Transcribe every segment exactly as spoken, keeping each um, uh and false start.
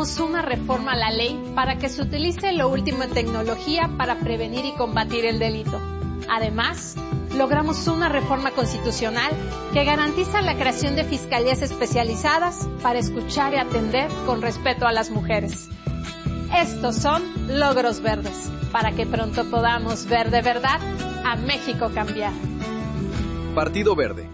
logramos una reforma a la ley para que se utilice lo último en tecnología para prevenir y combatir el delito. Además, logramos una reforma constitucional que garantiza la creación de fiscalías especializadas para escuchar y atender con respeto a las mujeres. Estos son logros verdes, para que pronto podamos ver de verdad a México cambiar. Partido Verde.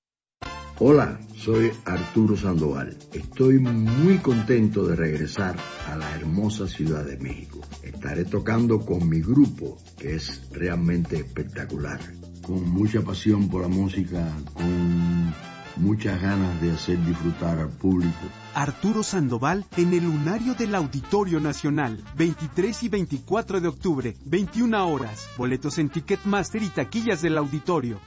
Hola, soy Arturo Sandoval. Estoy muy contento de regresar a la hermosa Ciudad de México. Estaré tocando con mi grupo, que es realmente espectacular. Con mucha pasión por la música, con muchas ganas de hacer disfrutar al público. Arturo Sandoval en el Lunario del Auditorio Nacional, veintitrés y veinticuatro de octubre, veintiuna horas. Boletos en Ticketmaster y taquillas del auditorio.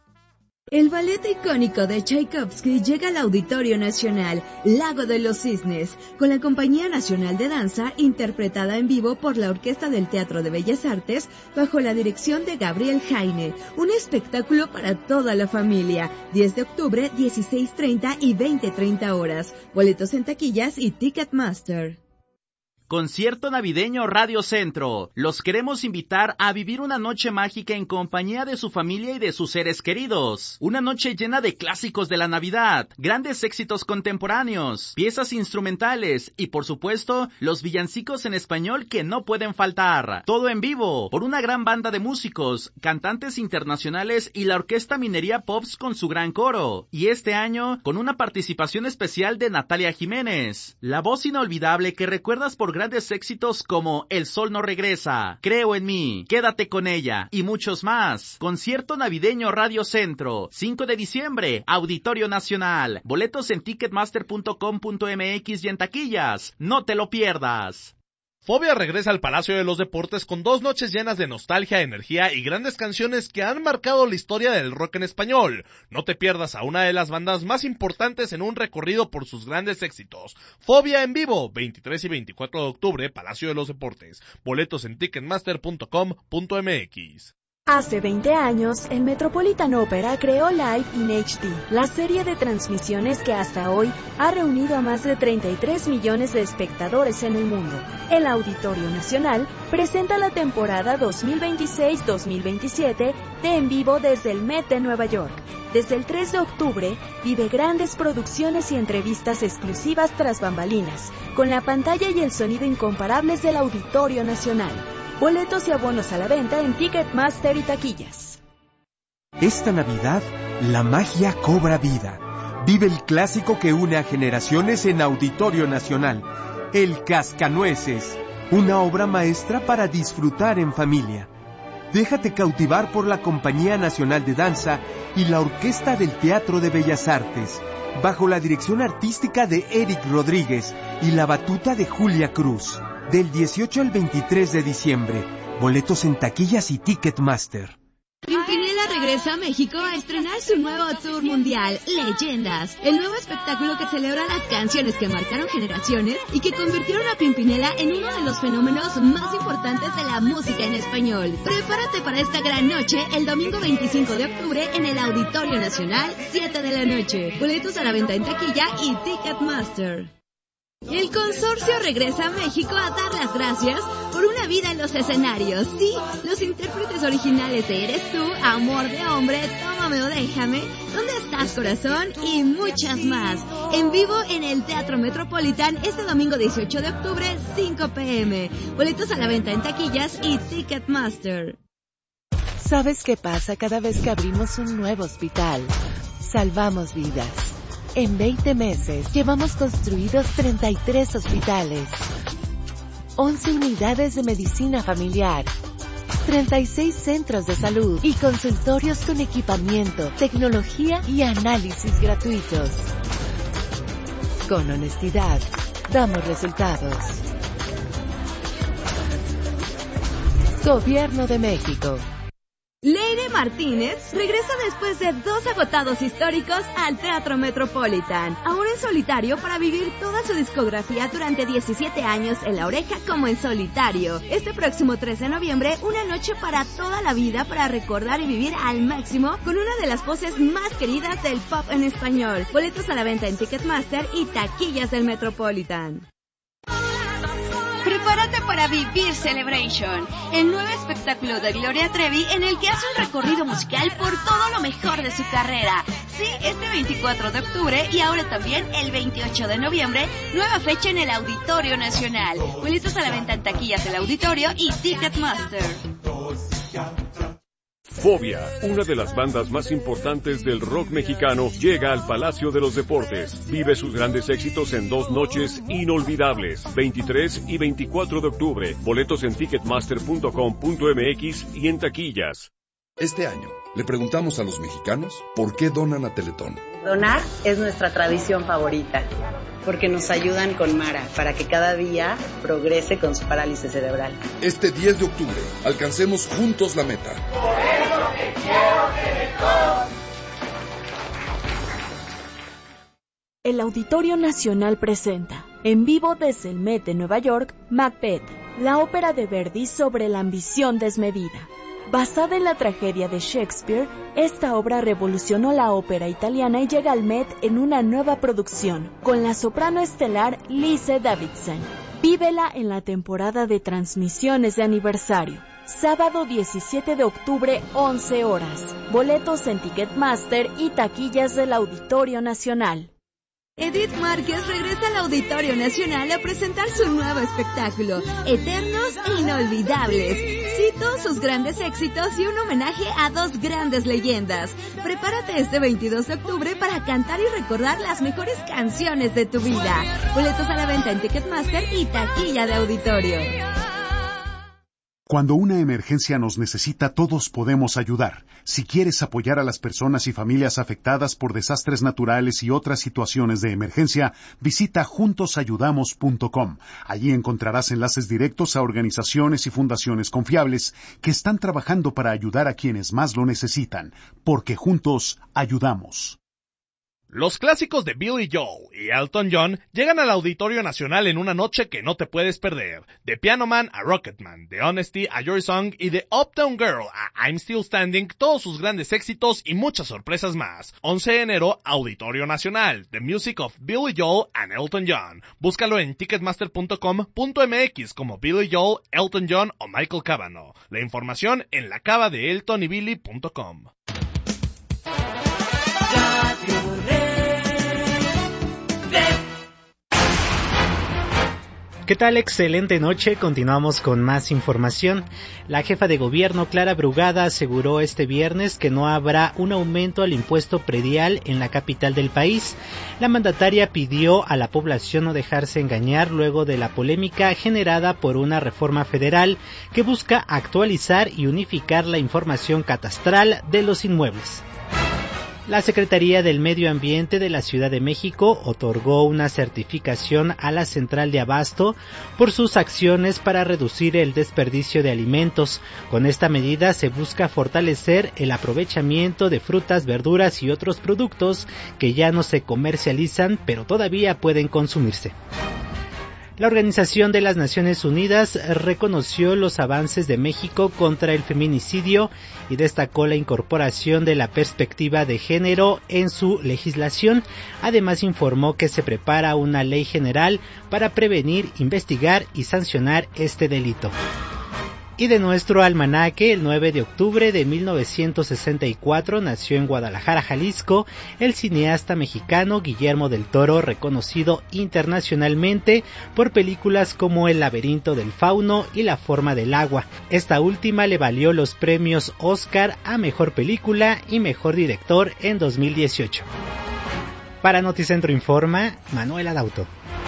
El ballet icónico de Tchaikovsky llega al Auditorio Nacional, Lago de los Cisnes, con la Compañía Nacional de Danza, interpretada en vivo por la Orquesta del Teatro de Bellas Artes, bajo la dirección de Gabriel Jaine. Un espectáculo para toda la familia. diez de octubre, dieciséis treinta y veinte treinta horas. Boletos en taquillas y Ticketmaster. Concierto navideño Radio Centro. Los queremos invitar a vivir una noche mágica en compañía de su familia y de sus seres queridos. Una noche llena de clásicos de la Navidad, grandes éxitos contemporáneos, piezas instrumentales y, por supuesto, los villancicos en español que no pueden faltar. Todo en vivo, por una gran banda de músicos, cantantes internacionales y la Orquesta Minería Pops con su gran coro. Y este año, con una participación especial de Natalia Jiménez, la voz inolvidable que recuerdas por grandes éxitos como El Sol No Regresa, Creo en Mí, Quédate con Ella y muchos más. Concierto navideño Radio Centro, cinco de diciembre, Auditorio Nacional. Boletos en ticketmaster punto com punto m x y en taquillas. No te lo pierdas. Fobia regresa al Palacio de los Deportes con dos noches llenas de nostalgia, energía y grandes canciones que han marcado la historia del rock en español. No te pierdas a una de las bandas más importantes en un recorrido por sus grandes éxitos. Fobia en vivo, veintitrés y veinticuatro de octubre, Palacio de los Deportes. Boletos en ticketmaster punto com punto m x. Hace veinte años, el Metropolitan Opera creó Live in H D, la serie de transmisiones que hasta hoy ha reunido a más de treinta y tres millones de espectadores en el mundo. El Auditorio Nacional presenta la temporada dos mil veintiséis dos mil veintisiete de En Vivo desde el Met de Nueva York. Desde el tres de octubre, vive grandes producciones y entrevistas exclusivas tras bambalinas, con la pantalla y el sonido incomparables del Auditorio Nacional. Boletos y abonos a la venta en Ticketmaster y taquillas. Esta Navidad, la magia cobra vida. Vive el clásico que une a generaciones en Auditorio Nacional, El Cascanueces, una obra maestra para disfrutar en familia. Déjate cautivar por la Compañía Nacional de Danza y la Orquesta del Teatro de Bellas Artes, bajo la dirección artística de Eric Rodríguez y la batuta de Julia Cruz. Del dieciocho al veintitrés de diciembre. Boletos en taquillas y Ticketmaster. Pimpinela regresa a México a estrenar su nuevo tour mundial, Leyendas, el nuevo espectáculo que celebra las canciones que marcaron generaciones y que convirtieron a Pimpinela en uno de los fenómenos más importantes de la música en español. Prepárate para esta gran noche el domingo veinticinco de octubre en el Auditorio Nacional, siete de la noche. Boletos a la venta en taquilla y Ticketmaster. El consorcio regresa a México a dar las gracias por una vida en los escenarios. Sí, los intérpretes originales de Eres Tú, Amor de Hombre, Tómame o Déjame, ¿Dónde estás, corazón? Y muchas más. En vivo en el Teatro Metropolitan este domingo dieciocho de octubre, cinco pe eme. Boletos a la venta en taquillas y Ticketmaster. ¿Sabes qué pasa cada vez que abrimos un nuevo hospital? Salvamos vidas. En veinte meses llevamos construidos treinta y tres hospitales, once unidades de medicina familiar, treinta y seis centros de salud y consultorios con equipamiento, tecnología y análisis gratuitos. Con honestidad, damos resultados. Gobierno de México. Leire Martínez regresa después de dos agotados históricos al Teatro Metropolitan, ahora en solitario para vivir toda su discografía durante diecisiete años en La Oreja como en solitario. Este próximo tres de noviembre, una noche para toda la vida para recordar y vivir al máximo con una de las voces más queridas del pop en español. Boletos a la venta en Ticketmaster y taquillas del Metropolitan. Prepárate para vivir Celebration, el nuevo espectáculo de Gloria Trevi en el que hace un recorrido musical por todo lo mejor de su carrera. Sí, este veinticuatro de octubre y ahora también el veintiocho de noviembre, nueva fecha en el Auditorio Nacional. Boletos a la venta en taquillas del Auditorio y Ticketmaster. Fobia, una de las bandas más importantes del rock mexicano, llega al Palacio de los Deportes. Vive sus grandes éxitos en dos noches inolvidables, veintitrés y veinticuatro de octubre. Boletos en ticketmaster punto com punto m x y en taquillas. Este año, le preguntamos a los mexicanos por qué donan a Teletón. Donar es nuestra tradición favorita, porque nos ayudan con Mara para que cada día progrese con su parálisis cerebral. Este diez de octubre, alcancemos juntos la meta. Por eso te quiero, Teletón. El Auditorio Nacional presenta, en vivo desde el Met de Nueva York, Macbeth, la ópera de Verdi sobre la ambición desmedida. Basada en la tragedia de Shakespeare, esta obra revolucionó la ópera italiana y llega al Met en una nueva producción, con la soprano estelar Lise Davidson. Vívela en la temporada de transmisiones de aniversario. Sábado diecisiete de octubre, once horas. Boletos en Ticketmaster y taquillas del Auditorio Nacional. Edith Márquez regresa al Auditorio Nacional a presentar su nuevo espectáculo, Eternos e Inolvidables. Cito sus grandes éxitos y un homenaje a dos grandes leyendas. Prepárate este veintidós de octubre para cantar y recordar las mejores canciones de tu vida. Boletos a la venta en Ticketmaster y taquilla de Auditorio. Cuando una emergencia nos necesita, todos podemos ayudar. Si quieres apoyar a las personas y familias afectadas por desastres naturales y otras situaciones de emergencia, visita juntos ayudamos punto com. Allí encontrarás enlaces directos a organizaciones y fundaciones confiables que están trabajando para ayudar a quienes más lo necesitan, porque juntos ayudamos. Los clásicos de Billy Joel y Elton John llegan al Auditorio Nacional en una noche que no te puedes perder. De Piano Man a Rocketman, de Honesty a Your Song y de Uptown Girl a I'm Still Standing, todos sus grandes éxitos y muchas sorpresas más. once de enero, Auditorio Nacional, The Music of Billy Joel and Elton John. Búscalo en ticketmaster punto com punto m x como Billy Joel, Elton John o Michael Cavanaugh. La información en la cava de elton y billy punto com. ¿Qué tal? Excelente noche. Continuamos con más información. La jefa de gobierno, Clara Brugada, aseguró este viernes que no habrá un aumento al impuesto predial en la capital del país. La mandataria pidió a la población no dejarse engañar luego de la polémica generada por una reforma federal que busca actualizar y unificar la información catastral de los inmuebles. La Secretaría del Medio Ambiente de la Ciudad de México otorgó una certificación a la Central de Abasto por sus acciones para reducir el desperdicio de alimentos. Con esta medida se busca fortalecer el aprovechamiento de frutas, verduras y otros productos que ya no se comercializan, pero todavía pueden consumirse. La Organización de las Naciones Unidas reconoció los avances de México contra el feminicidio y destacó la incorporación de la perspectiva de género en su legislación. Además informó que se prepara una ley general para prevenir, investigar y sancionar este delito. Y de nuestro almanaque, el nueve de octubre de mil novecientos sesenta y cuatro nació en Guadalajara, Jalisco, el cineasta mexicano Guillermo del Toro, reconocido internacionalmente por películas como El laberinto del fauno y La forma del agua. Esta última le valió los premios Oscar a Mejor Película y Mejor Director en dos mil dieciocho. Para Noticentro Informa, Manuel Adauto.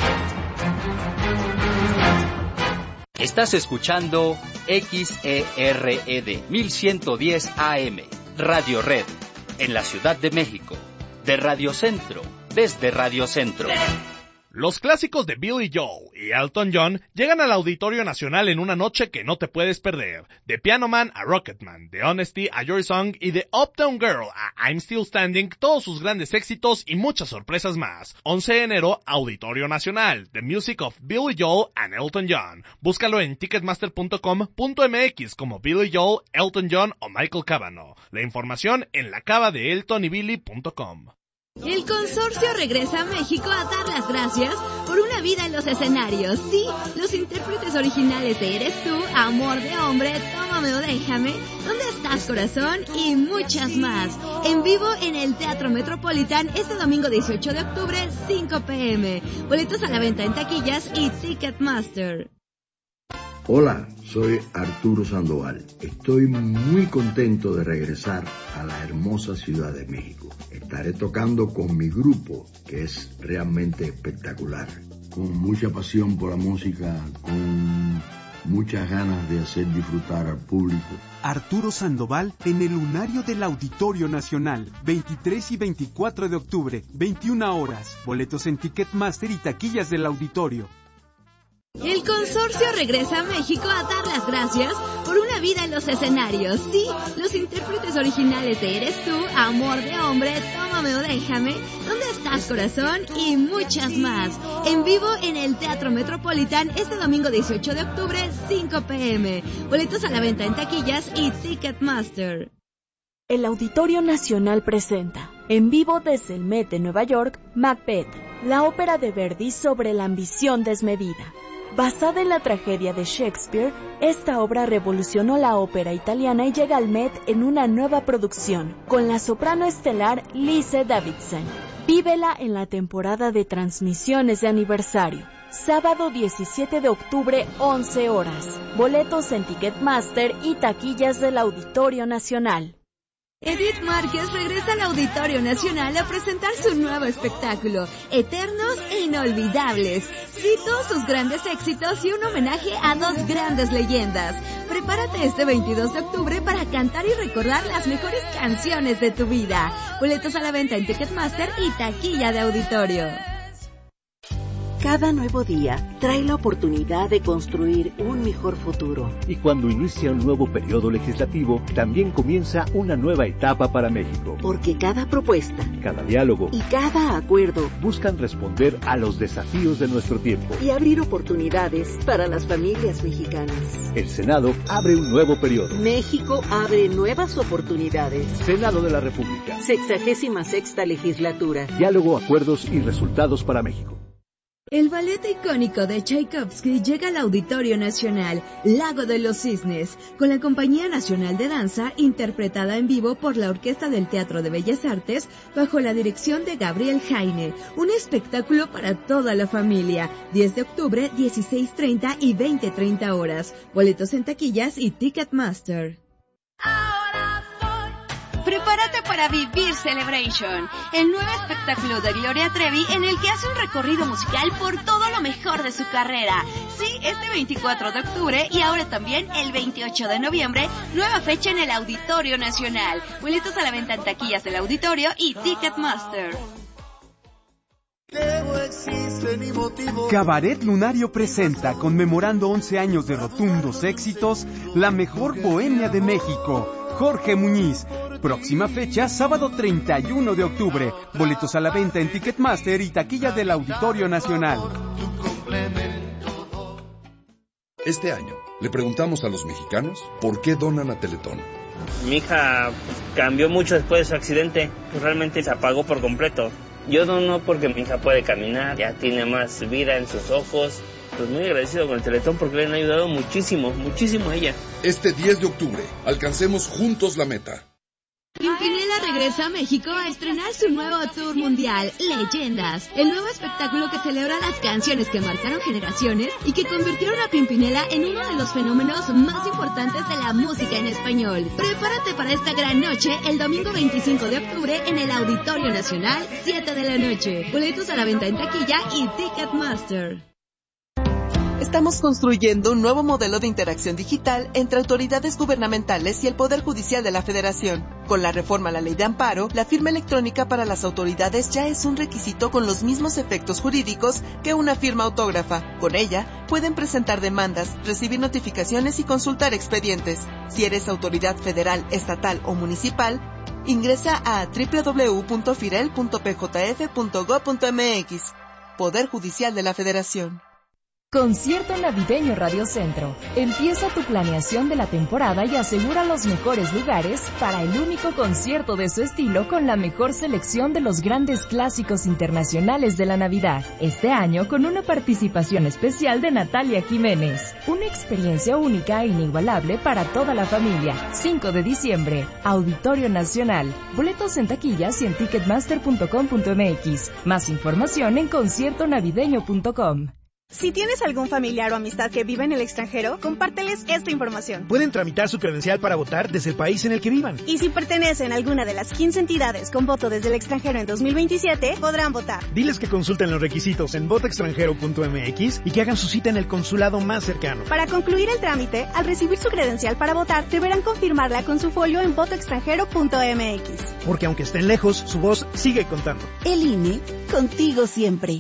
Estás escuchando X E R E D mil ciento diez A M, Radio Red, en la Ciudad de México, de Radio Centro, desde Radio Centro. Los clásicos de Billy Joel y Elton John llegan al Auditorio Nacional en una noche que no te puedes perder. De Piano Man a Rocketman, de Honesty a Your Song y de Uptown Girl a I'm Still Standing, todos sus grandes éxitos y muchas sorpresas más. once de enero, Auditorio Nacional, The Music of Billy Joel and Elton John. Búscalo en ticketmaster punto com punto m x como Billy Joel, Elton John o Michael Cavanaugh. La información en la cava de elton y billy punto com. El consorcio regresa a México a dar las gracias por una vida en los escenarios. Sí, los intérpretes originales de Eres Tú, Amor de Hombre, Tómame o Déjame, ¿Dónde Estás Corazón? Y muchas más. En vivo en el Teatro Metropolitan este domingo dieciocho de octubre, cinco pe eme. Boletos a la venta en taquillas y Ticketmaster. Hola, soy Arturo Sandoval. Estoy muy contento de regresar a la hermosa Ciudad de México. Estaré tocando con mi grupo, que es realmente espectacular. Con mucha pasión por la música, con muchas ganas de hacer disfrutar al público. Arturo Sandoval en el Lunario del Auditorio Nacional, veintitrés y veinticuatro de octubre, veintiuna horas. Boletos en Ticketmaster y taquillas del auditorio. El consorcio regresa a México a dar las gracias por una vida en los escenarios. Sí, los intérpretes originales de Eres Tú, Amor de Hombre, Tómame o Déjame, ¿Dónde Estás Corazón? Y muchas más. En vivo en el Teatro Metropolitan este domingo dieciocho de octubre, cinco pe eme. Boletos a la venta en taquillas y Ticketmaster. El Auditorio Nacional presenta, en vivo desde el Met de Nueva York, Macbeth, la ópera de Verdi sobre la ambición desmedida. Basada en la tragedia de Shakespeare, esta obra revolucionó la ópera italiana y llega al Met en una nueva producción, con la soprano estelar Lise Davidson. Vívela en la temporada de transmisiones de aniversario. Sábado diecisiete de octubre, once horas. Boletos en Ticketmaster y taquillas del Auditorio Nacional. Edith Márquez regresa al Auditorio Nacional a presentar su nuevo espectáculo, Eternos e Inolvidables. Cito sus grandes éxitos y un homenaje a dos grandes leyendas. Prepárate este veintidós de octubre para cantar y recordar las mejores canciones de tu vida. Boletos a la venta en Ticketmaster y taquilla de auditorio. Cada nuevo día trae la oportunidad de construir un mejor futuro. Y cuando inicia un nuevo periodo legislativo, también comienza una nueva etapa para México. Porque cada propuesta, cada diálogo y cada acuerdo buscan responder a los desafíos de nuestro tiempo y abrir oportunidades para las familias mexicanas. El Senado abre un nuevo periodo. México abre nuevas oportunidades. Senado de la República. Sexagésima sexta legislatura. Diálogo, acuerdos y resultados para México. El ballet icónico de Tchaikovsky llega al Auditorio Nacional, Lago de los Cisnes, con la Compañía Nacional de Danza, interpretada en vivo por la Orquesta del Teatro de Bellas Artes, bajo la dirección de Gabriel Jaine. Un espectáculo para toda la familia. diez de octubre, dieciséis treinta y veinte treinta horas. Boletos en taquillas y Ticketmaster. Prepárate para Vivir Celebration, el nuevo espectáculo de Gloria Trevi en el que hace un recorrido musical por todo lo mejor de su carrera. Sí, este veinticuatro de octubre y ahora también el veintiocho de noviembre, nueva fecha en el Auditorio Nacional. Boletos a la venta en taquillas del auditorio y Ticketmaster. Cabaret Lunario presenta, conmemorando once años de rotundos éxitos, la mejor bohemia de México, Jorge Muñiz. Próxima fecha, sábado treinta y uno de octubre. Boletos a la venta en Ticketmaster y taquilla del Auditorio Nacional. Este año, le preguntamos a los mexicanos por qué donan a Teletón. Mi hija cambió mucho después de su accidente. Realmente se apagó por completo. Yo dono porque mi hija puede caminar, ya tiene más vida en sus ojos. Pues muy agradecido con el Teletón porque le han ayudado muchísimo, muchísimo a ella. Este diez de octubre, alcancemos juntos la meta. Pimpinela regresa a México a estrenar su nuevo tour mundial, Leyendas, el nuevo espectáculo que celebra las canciones que marcaron generaciones y que convirtieron a Pimpinela en uno de los fenómenos más importantes de la música en español. Prepárate para esta gran noche el domingo veinticinco de octubre en el Auditorio Nacional, siete de la noche. Boletos a la venta en taquilla y Ticketmaster. Estamos construyendo un nuevo modelo de interacción digital entre autoridades gubernamentales y el Poder Judicial de la Federación. Con la reforma a la Ley de Amparo, la firma electrónica para las autoridades ya es un requisito con los mismos efectos jurídicos que una firma autógrafa. Con ella, pueden presentar demandas, recibir notificaciones y consultar expedientes. Si eres autoridad federal, estatal o municipal, ingresa a doble u doble u doble u punto firel punto p j f punto gob punto m x. Poder Judicial de la Federación. Concierto Navideño Radio Centro. Empieza tu planeación de la temporada y asegura los mejores lugares para el único concierto de su estilo con la mejor selección de los grandes clásicos internacionales de la Navidad. Este año con una participación especial de Natalia Jiménez. Una experiencia única e inigualable para toda la familia. cinco de diciembre, Auditorio Nacional. Boletos en taquillas y en ticketmaster punto com punto m x. Más información en concierto navideño punto com. Si tienes algún familiar o amistad que vive en el extranjero, compárteles esta información. Pueden tramitar su credencial para votar desde el país en el que vivan. Y si pertenecen a alguna de las quince entidades con voto desde el extranjero en dos mil veintisiete, podrán votar. Diles que consulten los requisitos en voto extranjero punto m x y que hagan su cita en el consulado más cercano. Para concluir el trámite, al recibir su credencial para votar, deberán confirmarla con su folio en voto extranjero punto m x. Porque aunque estén lejos, su voz sigue contando. El I N E, contigo siempre.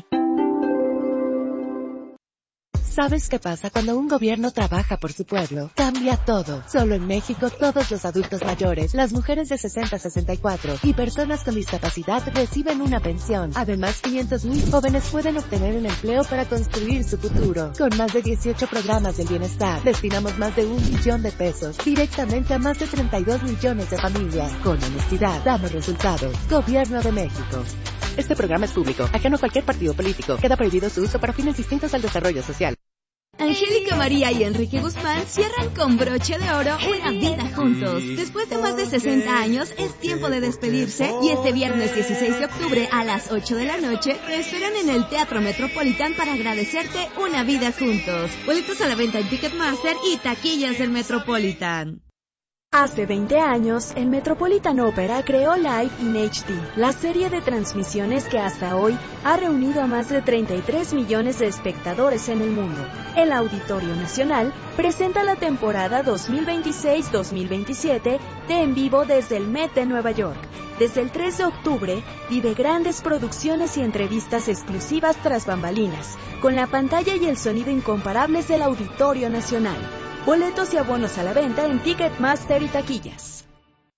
¿Sabes qué pasa cuando un gobierno trabaja por su pueblo? Cambia todo. Solo en México, todos los adultos mayores, las mujeres de sesenta a sesenta y cuatro y personas con discapacidad reciben una pensión. Además, quinientos mil jóvenes pueden obtener un empleo para construir su futuro. Con más de dieciocho programas del bienestar, destinamos más de un billón de pesos directamente a más de treinta y dos millones de familias. Con honestidad, damos resultados. Gobierno de México. Este programa es público, ajeno a cualquier partido político. Queda prohibido su uso para fines distintos al desarrollo social. Angélica María y Enrique Guzmán cierran con broche de oro una vida juntos. Después de más de sesenta años, es tiempo de despedirse y este viernes dieciséis de octubre a las ocho de la noche te esperan en el Teatro Metropolitan para agradecerte una vida juntos. Boletos a la venta en Ticketmaster y taquillas del Metropolitan. Hace veinte años, el Metropolitan Opera creó Live in H D, la serie de transmisiones que hasta hoy ha reunido a más de treinta y tres millones de espectadores en el mundo. El Auditorio Nacional presenta la temporada dos mil veintiséis dos mil veintisiete de En Vivo desde el Met de Nueva York. Desde el tres de octubre, vive grandes producciones y entrevistas exclusivas tras bambalinas, con la pantalla y el sonido incomparables del Auditorio Nacional. Boletos y abonos a la venta en Ticketmaster y taquillas.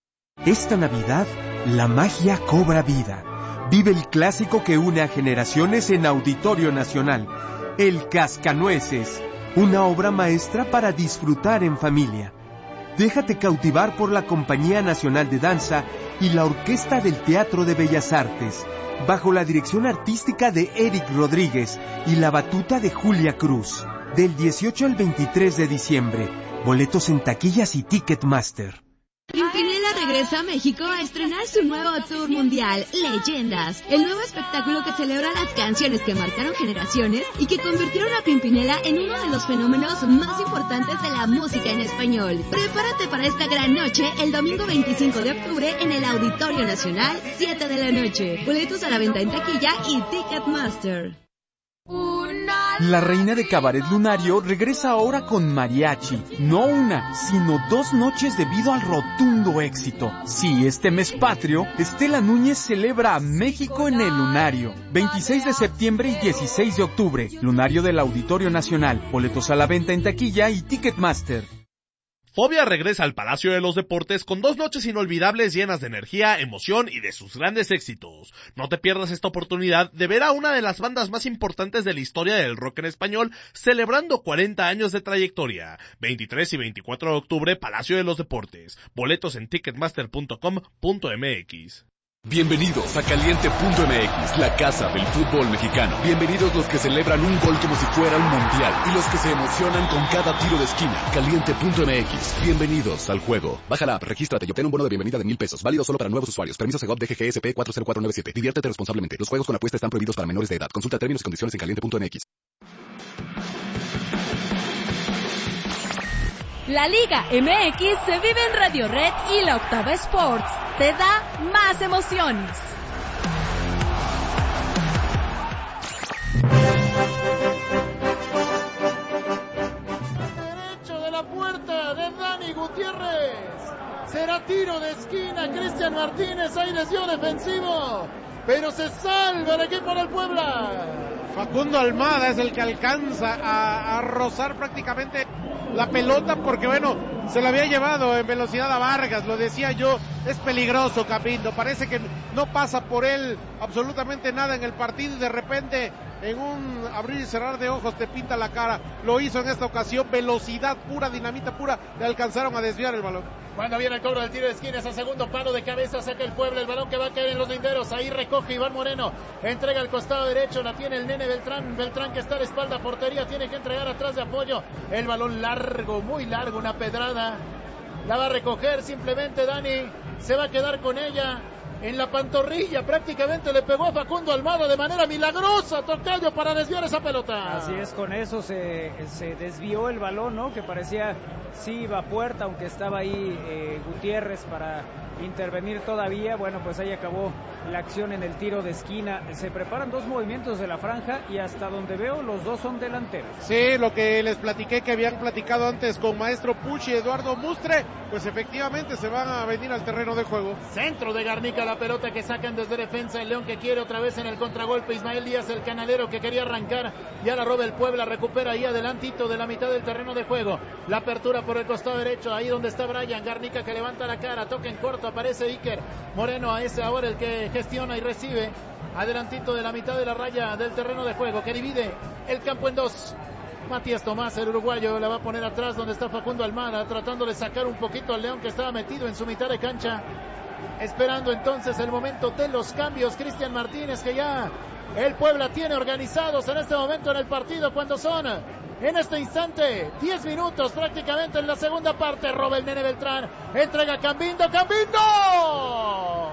Esta Navidad, la magia cobra vida. Vive el clásico que une a generaciones en Auditorio Nacional. El Cascanueces, una obra maestra para disfrutar en familia. Déjate cautivar por la Compañía Nacional de Danza y la Orquesta del Teatro de Bellas Artes, bajo la dirección artística de Eric Rodríguez y la batuta de Julia Cruz. Del dieciocho al veintitrés de diciembre. Boletos en taquillas y Ticketmaster. Pimpinela regresa a México a estrenar su nuevo tour mundial, Leyendas, el nuevo espectáculo que celebra las canciones que marcaron generaciones y que convirtieron a Pimpinela en uno de los fenómenos más importantes de la música en español. Prepárate para esta gran noche el domingo veinticinco de octubre en el Auditorio Nacional, siete de la noche. Boletos a la venta en taquilla y Ticketmaster. La reina de Cabaret Lunario regresa ahora con mariachi. No una, sino dos noches debido al rotundo éxito. Sí, este mes patrio, Estela Núñez celebra a México en el Lunario. veintiséis de septiembre y dieciséis de octubre. Lunario del Auditorio Nacional. Boletos a la venta en taquilla y Ticketmaster. Fobia regresa al Palacio de los Deportes con dos noches inolvidables llenas de energía, emoción y de sus grandes éxitos. No te pierdas esta oportunidad de ver a una de las bandas más importantes de la historia del rock en español celebrando cuarenta años de trayectoria. veintitrés y veinticuatro de octubre, Palacio de los Deportes. Boletos en ticketmaster punto com punto m x. Bienvenidos a Caliente punto m x, la casa del fútbol mexicano. Bienvenidos los que celebran un gol como si fuera un mundial y los que se emocionan con cada tiro de esquina. Caliente punto m x, bienvenidos al juego. Baja la app, regístrate y obtén un bono de bienvenida de mil pesos, válido solo para nuevos usuarios. Permiso Segov D G G S P cuatro cero cuatro nueve siete. Diviértete responsablemente. Los juegos con apuesta están prohibidos para menores de edad. Consulta términos y condiciones en caliente punto m x. La Liga M X se vive en Radio Red y la Octava Sports te da más emociones. Derecho de la puerta de Dani Gutiérrez. Será tiro de esquina. Cristian Martínez, hay desvío defensivo, pero se salva el equipo del Puebla. Facundo Almada es el que alcanza a, a rozar prácticamente la pelota porque, bueno, se la había llevado en velocidad a Vargas. Lo decía yo, es peligroso Cambindo, parece que no pasa por él absolutamente nada en el partido y de repente en un abrir y cerrar de ojos te pinta la cara. Lo hizo en esta ocasión, velocidad pura, dinamita pura, le alcanzaron a desviar el balón. Cuando viene el cobro del tiro de esquina, es a segundo palo de cabeza, saca el Puebla, el balón que va a caer en los linderos, ahí recoge Iván Moreno, entrega al costado derecho, la tiene el nene Beltrán, Beltrán que está de espalda a portería, tiene que entregar atrás de apoyo, el balón largo, muy largo, una pedrada, la va a recoger simplemente Dani, se va a quedar con ella, en la pantorrilla, prácticamente le pegó a Facundo Almada de manera milagrosa, Tocayo, para desviar esa pelota. Así es, con eso se, se desvió el balón, ¿no? Que parecía, sí iba a puerta, aunque estaba ahí eh, Gutiérrez para intervenir todavía. Bueno, pues ahí acabó la acción en el tiro de esquina. Se preparan dos movimientos de la franja y hasta donde veo los dos son delanteros. Sí, lo que les platiqué que habían platicado antes con Maestro Puch y Eduardo Mustre, pues efectivamente se van a venir al terreno de juego. Centro de Garnica, la pelota que sacan desde defensa, el León que quiere otra vez en el contragolpe, Ismael Díaz, el canalero que quería arrancar, ya la roba el Puebla, recupera ahí adelantito de la mitad del terreno de juego, la apertura por el costado derecho, ahí donde está Brian, Garnica que levanta la cara, toca en corto, aparece Iker Moreno, a ese ahora el que gestiona y recibe, adelantito de la mitad de la raya del terreno de juego, que divide el campo en dos. Matías Tomás, el uruguayo, la va a poner atrás donde está Facundo Almada, tratando de sacar un poquito al León que estaba metido en su mitad de cancha, esperando entonces el momento de los cambios. Cristian Martínez, que ya el Puebla tiene organizados en este momento en el partido, cuando son en este instante diez minutos prácticamente en la segunda parte. Roba el nene Beltrán, entrega Cambindo, Cambindo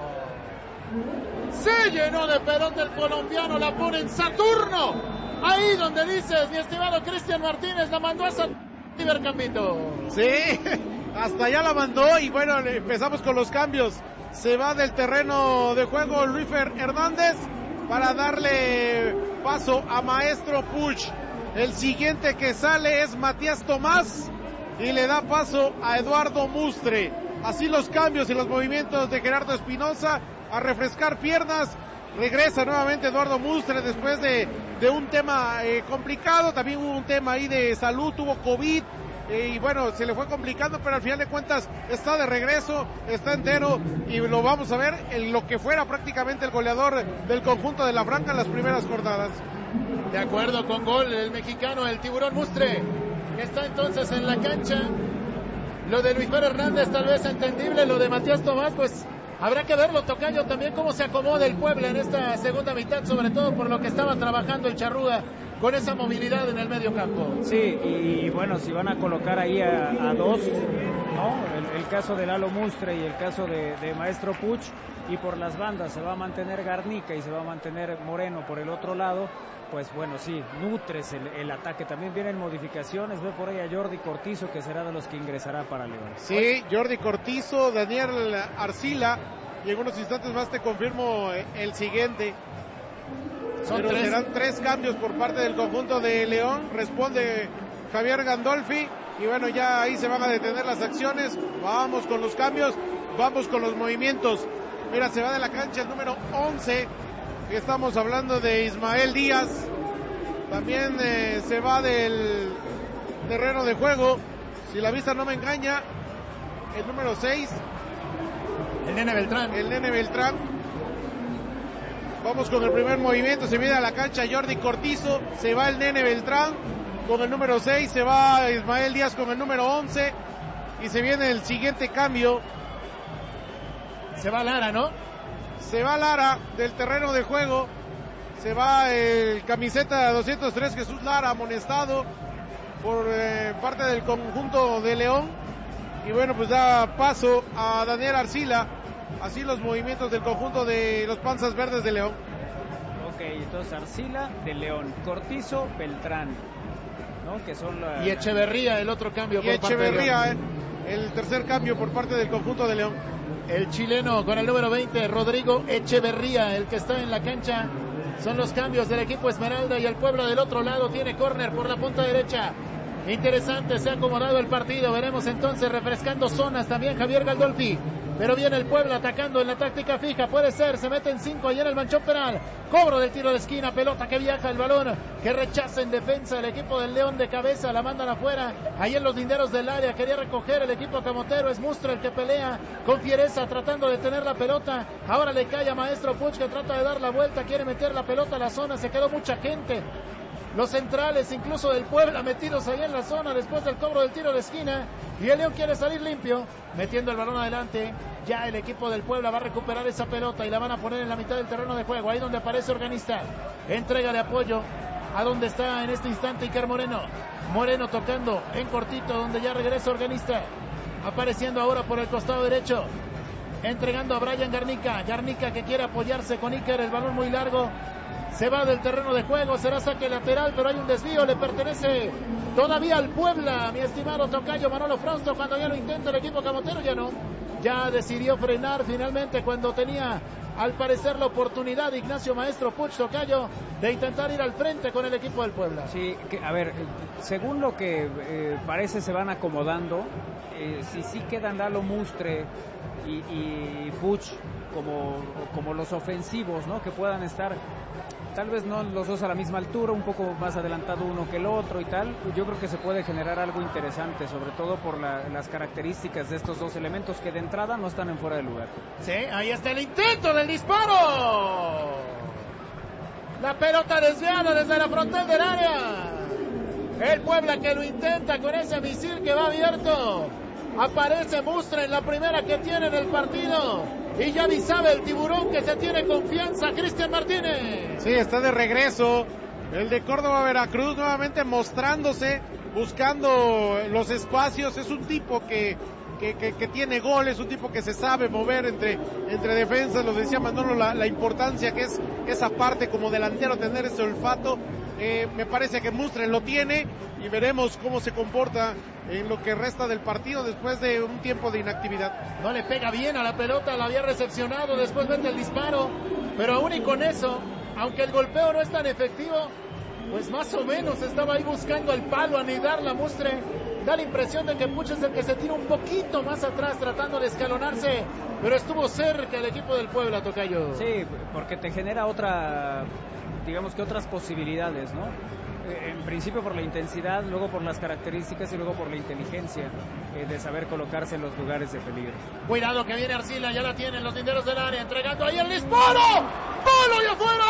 se llenó de pelón del colombiano, la pone en Saturno, ahí donde dices, mi estimado Cristian Martínez, la mandó a Saturno, Cambindo. Sí, hasta allá la mandó. Y bueno, empezamos con los cambios. Se va del terreno de juego Luífer Hernández para darle paso a Maestro Puch. El siguiente que sale es Matías Tomás y le da paso a Eduardo Mustre. Así los cambios y los movimientos de Gerardo Espinosa, a refrescar piernas. Regresa nuevamente Eduardo Mustre después de, de un tema eh, complicado. También hubo un tema ahí de salud, tuvo COVID. Eh, y bueno, se le fue complicando, pero al final de cuentas está de regreso, está entero y lo vamos a ver en lo que fuera prácticamente el goleador del conjunto de la Franja en las primeras jornadas. De acuerdo, con gol el mexicano, el Tiburón Mustre, que está entonces en la cancha. Lo de Luis Fer Hernández tal vez entendible, lo de Matías Tomás pues habrá que verlo, Tocayo, también cómo se acomoda el Puebla en esta segunda mitad, sobre todo por lo que estaba trabajando el Charrúa con esa movilidad en el medio campo. Sí, y bueno, si van a colocar ahí a, a dos, ¿no? El, el caso de Lalo Mustre y el caso de, de Maestro Puch, y por las bandas se va a mantener Garnica y se va a mantener Moreno por el otro lado, pues bueno, sí, nutres el, el ataque. También vienen modificaciones, ve por ahí a Jordi Cortizo, que será de los que ingresará para León. Sí, Jordi Cortizo, Daniel Arcila, y en unos instantes más te confirmo el siguiente. Son Pero tres. Serán tres cambios por parte del conjunto de León, responde Javier Gandolfi, y bueno, ya ahí se van a detener las acciones. Vamos con los cambios, vamos con los movimientos. Mira, se va de la cancha el número once, estamos hablando de Ismael Díaz. También eh, se va del terreno de juego, si la vista no me engaña, el número seis, el nene Beltrán. El nene Beltrán. Vamos con el primer movimiento, se viene a la cancha Jordi Cortizo, se va el nene Beltrán con el número seis, se va Ismael Díaz con el número once y se viene el siguiente cambio. Se va Lara, ¿no? Se va Lara del terreno de juego, se va el camiseta doscientos tres Jesús Lara, amonestado por eh, parte del conjunto de León, y bueno, pues da paso a Daniel Arcila. Así los movimientos del conjunto de los Panzas Verdes de León. Ok, entonces Arcila de León, Cortizo, Beltrán, ¿no? Que son la... Y Echeverría, el otro cambio y por Echeverría, parte de León. Eh, el tercer cambio por parte del conjunto de León. El chileno con el número veinte, Rodrigo Echeverría, el que está en la cancha. Son los cambios del equipo Esmeralda, y el Puebla del otro lado tiene córner por la punta derecha. Interesante, se ha acomodado el partido. Veremos entonces refrescando zonas también Javier Galdolfi. Pero viene el Puebla atacando en la táctica fija. Puede ser, se meten cinco ahí en el manchón penal. Cobro del tiro de esquina, pelota que viaja, el balón que rechaza en defensa el equipo del León de cabeza. La mandan afuera, ahí en los linderos del área. Quería recoger el equipo camotero. Es Mustra el que pelea con fiereza tratando de tener la pelota. Ahora le cae a Maestro Puch que trata de dar la vuelta. Quiere meter la pelota a la zona. Se quedó mucha gente. Los centrales incluso del Puebla metidos ahí en la zona después del cobro del tiro de esquina. Y el León quiere salir limpio, metiendo el balón adelante. Ya el equipo del Puebla va a recuperar esa pelota y la van a poner en la mitad del terreno de juego. Ahí donde aparece Organista. Entrega de apoyo a donde está en este instante Iker Moreno. Moreno tocando en cortito donde ya regresa Organista. Apareciendo ahora por el costado derecho. Entregando a Brian Garnica. Garnica que quiere apoyarse con Iker. El balón muy largo. Se va del terreno de juego, será saque lateral, pero hay un desvío, le pertenece todavía al Puebla, mi estimado tocayo Manolo Frausto, cuando ya lo intenta el equipo camotero, ya no, ya decidió frenar finalmente cuando tenía al parecer la oportunidad Ignacio Maestro Puch, tocayo, de intentar ir al frente con el equipo del Puebla. Sí, que, a ver, según lo que eh, parece se van acomodando, eh, si sí quedan Lalo Mustre y, y Puch como, como los ofensivos, ¿no? Que puedan estar tal vez no los dos a la misma altura, un poco más adelantado uno que el otro y tal, yo creo que se puede generar algo interesante, sobre todo por la, las características de estos dos elementos que de entrada no están en fuera de lugar. Sí, ahí está el intento del disparo. La pelota desviada desde la frontal del área. El Puebla que lo intenta con ese misil que va abierto. Aparece Mustra en la primera que tiene en el partido. Y ya ni sabe el tiburón que se tiene confianza, Cristian Martínez. Sí, está de regreso. El de Córdoba Veracruz nuevamente mostrándose, buscando los espacios. Es un tipo que, que, que, que tiene goles, es un tipo que se sabe mover entre, entre defensas. Lo decía Manolo, la, la importancia que es esa parte como delantero, tener ese olfato. Eh, me parece que Mustre lo tiene y veremos cómo se comporta en lo que resta del partido después de un tiempo de inactividad. No le pega bien a la pelota, la había recepcionado, después mete el disparo, pero aún y con eso, aunque el golpeo no es tan efectivo, pues más o menos estaba ahí buscando el palo, anidar la Mustre. Da la impresión de que Puch es el que se tira un poquito más atrás tratando de escalonarse, pero estuvo cerca el equipo del Puebla, tocayo. Sí, porque te genera otra, digamos que otras posibilidades, ¿no? En principio por la intensidad, luego por las características y luego por la inteligencia eh, de saber colocarse en los lugares de peligro. Cuidado que viene Arcila, ya la tienen los linderos del área, entregando ahí el disparo. ¡Palo y afuera!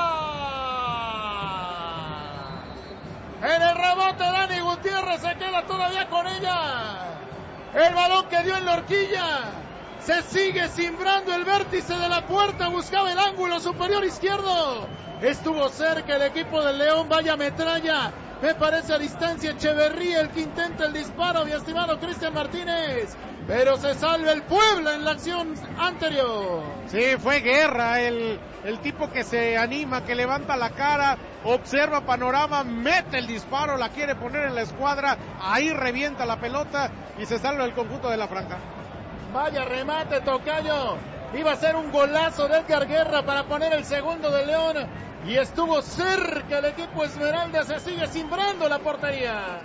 En el rebote Dani Gutiérrez se queda todavía con ella. El balón que dio en la horquilla. Se sigue cimbrando el vértice de la puerta, buscaba el ángulo superior izquierdo. Estuvo cerca el equipo del León, vaya metralla. Me parece a distancia Echeverría el que intenta el disparo, mi estimado Cristian Martínez. Pero se salva el Puebla en la acción anterior. Sí, fue guerra, el, el tipo que se anima, que levanta la cara, observa panorama, mete el disparo, la quiere poner en la escuadra, ahí revienta la pelota y se salva el conjunto de la franja. Vaya remate, tocayo. Iba a ser un golazo de Edgar Guerra para poner el segundo de León. Y estuvo cerca el equipo Esmeralda. Se sigue cimbrando la portería.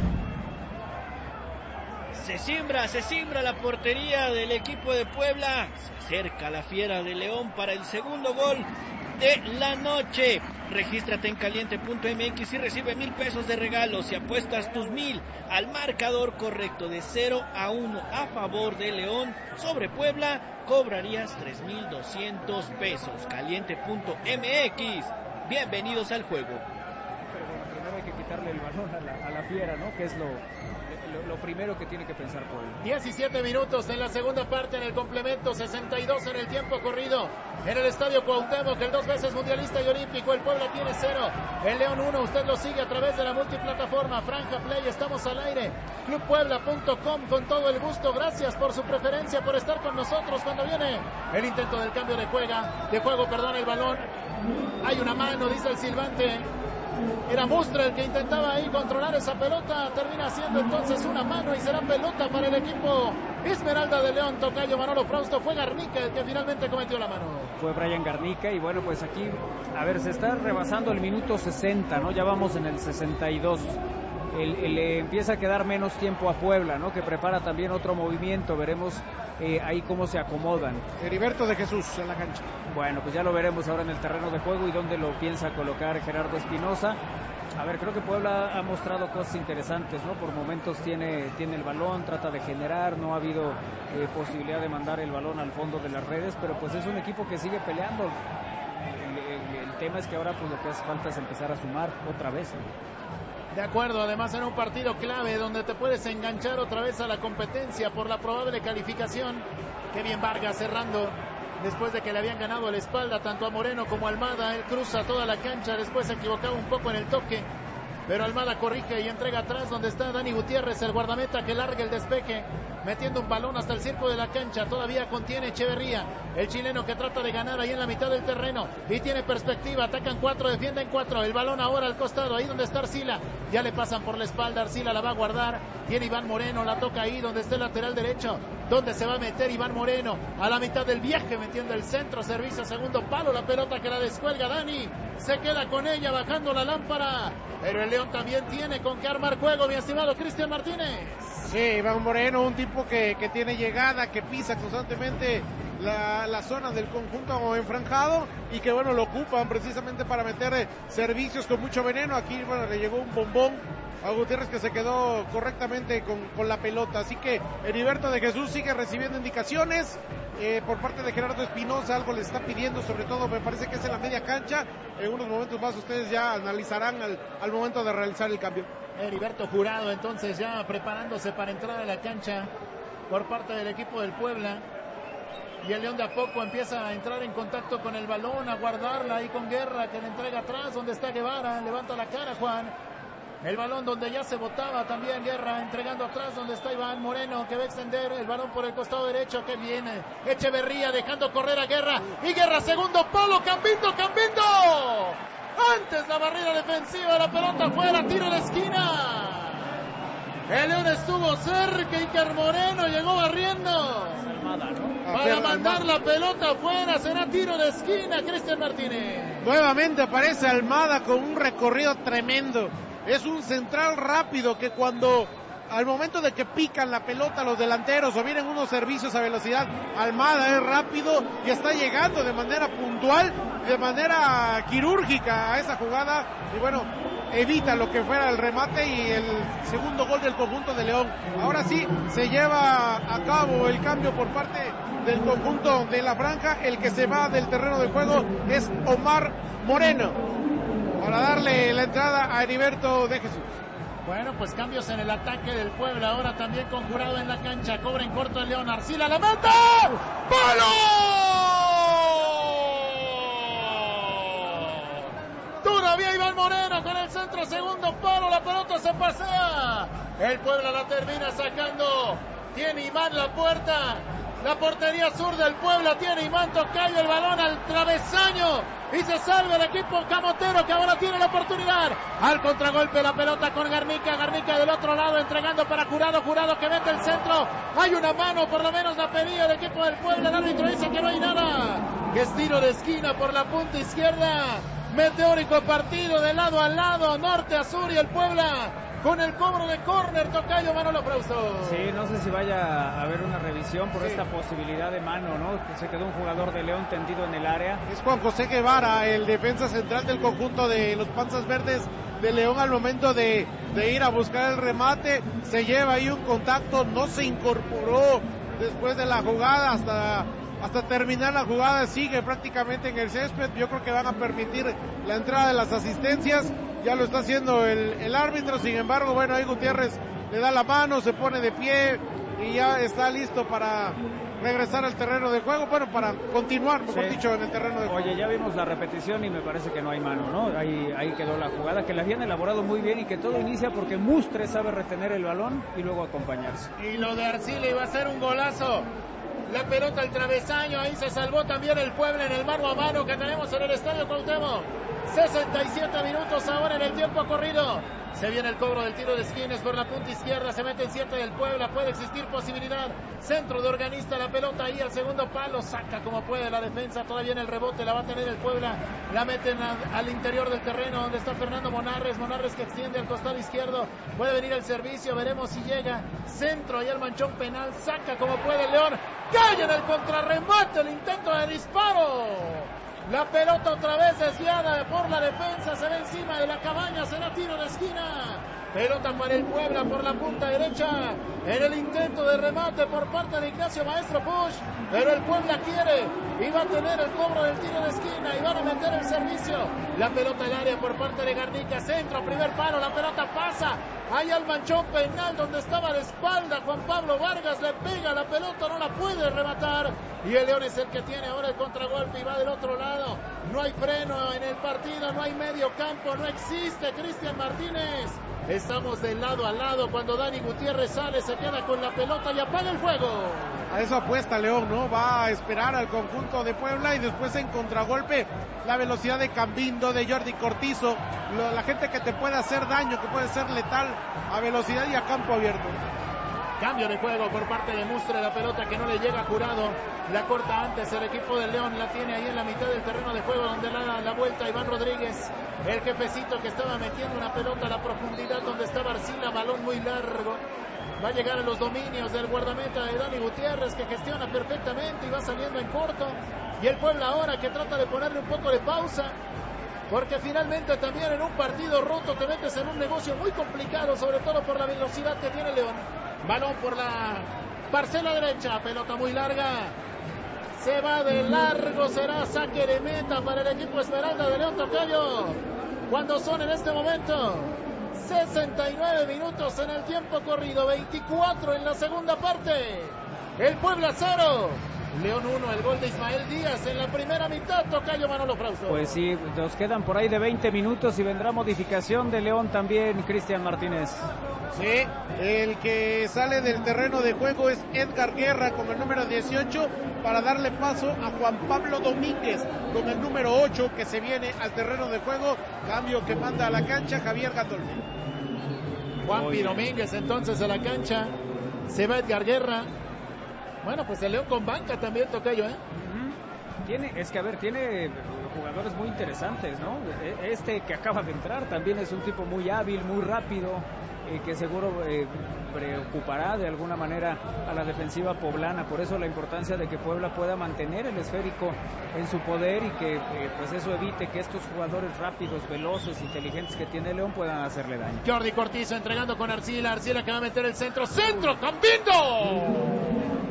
Se simbra, se simbra la portería del equipo de Puebla. Se acerca la fiera de León para el segundo gol de la noche. Regístrate en caliente punto m x y recibe mil pesos de regalo si apuestas tus mil al marcador correcto de cero a uno a favor de León sobre Puebla. Cobrarías tres mil doscientos pesos. Caliente punto m x. Bienvenidos al juego. Pero bueno, primero hay que quitarle el balón a la, a la fiera, ¿no? Que es lo, lo, lo primero que tiene que pensar Puebla. diecisiete minutos en la segunda parte en el complemento, sesenta y dos en el tiempo corrido. En el estadio Cuauhtémoc, el dos veces mundialista y olímpico, el Puebla tiene cero, el León uno, usted lo sigue a través de la multiplataforma Franja Play, estamos al aire, club puebla punto com, con todo el gusto, gracias por su preferencia, por estar con nosotros cuando viene el intento del cambio de juega, de juego, perdón, el balón, hay una mano, dice el silbante, era Mustra el que intentaba ahí controlar esa pelota, termina siendo entonces una mano y será pelota para el equipo Esmeralda de León. Tocayo Manolo Frausto, fue Garnica el que finalmente cometió la mano. Fue Brian Garnica y bueno, pues aquí, a ver, se está rebasando el minuto sesenta, ¿no? Ya vamos en el sesenta y dos. el, el, le empieza a quedar menos tiempo a Puebla, ¿no? Que prepara también otro movimiento, veremos eh, ahí cómo se acomodan. Heriberto de Jesús en la cancha. Bueno, pues ya lo veremos ahora en el terreno de juego y dónde lo piensa colocar Gerardo Espinosa. A ver, creo que Puebla ha mostrado cosas interesantes, ¿no? Por momentos tiene, tiene el balón, trata de generar, no ha habido eh, posibilidad de mandar el balón al fondo de las redes, pero pues es un equipo que sigue peleando. El, el, el tema es que ahora pues lo que hace falta es empezar a sumar otra vez, ¿no? De acuerdo, además en un partido clave donde te puedes enganchar otra vez a la competencia por la probable calificación. Qué bien Vargas cerrando. Después de que le habían ganado la espalda tanto a Moreno como a Almada, él cruza toda la cancha, después se equivocaba un poco en el toque, pero Almada corrige y entrega atrás donde está Dani Gutiérrez, el guardameta que larga el despeje, metiendo un balón hasta el circo de la cancha. Todavía contiene Echeverría, el chileno que trata de ganar ahí en la mitad del terreno y tiene perspectiva. Atacan cuatro, defienden cuatro, el balón ahora al costado, ahí donde está Arcila, ya le pasan por la espalda, Arcila la va a guardar, tiene Iván Moreno, la toca ahí donde está el lateral derecho, donde se va a meter Iván Moreno a la mitad del viaje, metiendo el centro, servicio segundo palo, la pelota que la descuelga Dani, se queda con ella bajando la lámpara, pero el León también tiene con qué armar juego, mi estimado Cristian Martínez. Sí, Iván Moreno, un tipo que, que tiene llegada, que pisa constantemente la, la zona del conjunto enfranjado y que bueno, lo ocupan precisamente para meter servicios con mucho veneno. Aquí bueno, le llegó un bombón a Gutiérrez que se quedó correctamente con, con la pelota, así que Heriberto de Jesús sigue recibiendo indicaciones eh, por parte de Gerardo Espinosa, algo le está pidiendo, sobre todo me parece que es en la media cancha. En unos momentos más ustedes ya analizarán al, al momento de realizar el cambio. Heriberto Jurado entonces ya preparándose para entrar a la cancha por parte del equipo del Puebla, y el León de a poco empieza a entrar en contacto con el balón, a guardarla ahí con Guerra que le entrega atrás donde está Guevara, levanta la cara Juan, el balón donde ya se botaba también Guerra, entregando atrás donde está Iván Moreno que va a extender el balón por el costado derecho, que viene Echeverría dejando correr a Guerra, y Guerra segundo palo, Cambindo, Cambindo antes la barrera defensiva, la pelota afuera, tiro de esquina. El León estuvo cerca, Iker Moreno llegó barriendo para mandar la pelota afuera, será tiro de esquina, Cristian Martínez. Nuevamente aparece Almada con un recorrido tremendo, es un central rápido que cuando al momento de que pican la pelota los delanteros o vienen unos servicios a velocidad, Almada es rápido y está llegando de manera puntual, de manera quirúrgica a esa jugada y bueno, evita lo que fuera el remate y el segundo gol del conjunto de León. Ahora sí se lleva a cabo el cambio por parte del conjunto de la franja. El que se va del terreno de juego es Omar Moreno para darle la entrada a Heriberto de Jesús. Bueno, pues cambios en el ataque del Puebla, ahora también con Jurado en la cancha, cobra en corto el León, Arcila la mata, ¡palo! Todavía Iván Moreno con el centro, segundo palo, la pelota se pasea, el Puebla la termina sacando, tiene Iván la puerta, la portería sur del Puebla, tiene Iván Tocayo el balón al travesaño y se salva el equipo camotero que ahora tiene la oportunidad. Al contragolpe la pelota con Garnica, Garnica del otro lado entregando para Jurado, Jurado que mete el centro, hay una mano, por lo menos la pedía el equipo del Puebla, el árbitro dice que no hay nada, que es tiro de esquina por la punta izquierda. Meteórico partido de lado a lado, norte a sur, y el Puebla con el cobro de córner, Tocayo Manolo Frausto. Sí, no sé si vaya a haber una revisión por sí. Esta posibilidad de mano, ¿no? Que se quedó un jugador de León tendido en el área. Es Juan José Guevara, el defensa central del conjunto de los Panzas Verdes de León, al momento de, de ir a buscar el remate, se lleva ahí un contacto, no se incorporó después de la jugada hasta... hasta terminar la jugada, sigue prácticamente en el césped. Yo creo que van a permitir la entrada de las asistencias, ya lo está haciendo el, el árbitro, sin embargo, bueno, ahí Gutiérrez le da la mano, se pone de pie y ya está listo para regresar al terreno de juego, bueno, para continuar, mejor sí. dicho, en el terreno de juego. Oye, ya vimos la repetición y me parece que no hay mano, ¿no? Ahí, ahí quedó la jugada, que la habían elaborado muy bien y que todo inicia porque Mustre sabe retener el balón y luego acompañarse. Y lo de Arcila iba a ser un golazo. La pelota al travesaño, ahí se salvó también el Puebla en el mano a mano que tenemos en el Estadio Cuauhtémoc. sesenta y siete minutos ahora en el tiempo corrido. Se viene el cobro del tiro de esquina, es por la punta izquierda, se mete en siete del Puebla, puede existir posibilidad. Centro de Organista, la pelota ahí al segundo palo, saca como puede la defensa, todavía en el rebote, la va a tener el Puebla, la meten a, al interior del terreno donde está Fernando Monarres, Monarres que extiende al costado izquierdo, puede venir el servicio, veremos si llega. Centro ahí al manchón penal, saca como puede León, cae en el contrarremate, el intento de disparo. La pelota otra vez desviada por la defensa, se ve encima de la cabaña, será tiro de esquina. Pelota para el Puebla por la punta derecha, en el intento de remate por parte de Ignacio Maestro Puch, pero el Puebla quiere y va a tener el cobro del tiro de esquina y van a meter el servicio. La pelota al área por parte de Garnica, centro, primer palo, la pelota pasa, ahí al manchón penal donde estaba de espalda Juan Pablo Vargas, le pega la pelota, no la puede rematar y el León es el que tiene ahora el contragolpe y va del otro lado. No hay freno en el partido, no hay medio campo, no existe Cristian Martínez. Estamos de lado a lado cuando Dani Gutiérrez sale, se queda con la pelota y apaga el juego. A eso apuesta León, ¿no? Va a esperar al conjunto de Puebla y después en contragolpe la velocidad de Cambindo, de Jordi Cortizo, lo, la gente que te puede hacer daño, que puede ser letal a velocidad y a campo abierto. Cambio de juego por parte de Mustre, la pelota que no le llega a Jurado, la corta antes el equipo del León, la tiene ahí en la mitad del terreno de juego donde la da la vuelta Iván Rodríguez, el jefecito que estaba metiendo una pelota a la profundidad donde estaba Arcila, balón muy largo, va a llegar a los dominios del guardameta de Dani Gutiérrez que gestiona perfectamente y va saliendo en corto, y el Puebla ahora que trata de ponerle un poco de pausa, porque finalmente también en un partido roto te metes en un negocio muy complicado, sobre todo por la velocidad que tiene León. Balón por la parcela derecha, pelota muy larga, se va de largo, será saque de meta para el equipo Esmeralda de León Tocayo, cuando son en este momento sesenta y nueve minutos en el tiempo corrido, veinticuatro en la segunda parte, el Puebla cero, León uno, el gol de Ismael Díaz en la primera mitad. Tocayo Manolo Frausto. Pues sí, nos quedan por ahí de veinte minutos y vendrá modificación de León también, Cristian Martínez. Sí, el que sale del terreno de juego es Edgar Guerra con el número dieciocho para darle paso a Juan Pablo Domínguez con el número ocho que se viene al terreno de juego, cambio que manda a la cancha Javier Gandolfi. Juanpi Domínguez entonces a la cancha, se va Edgar Guerra. Bueno, pues el León con banca también, Tocayo, ¿eh? Uh-huh. Tiene, es que a ver, tiene jugadores muy interesantes, ¿no? Este que acaba de entrar también es un tipo muy hábil, muy rápido, eh, que seguro eh, preocupará de alguna manera a la defensiva poblana. Por eso la importancia de que Puebla pueda mantener el esférico en su poder y que eh, pues eso evite que estos jugadores rápidos, veloces, inteligentes que tiene León puedan hacerle daño. Jordi Cortizo entregando con Arcila, Arcila que va a meter el centro, ¡centro! ¡Cambindo!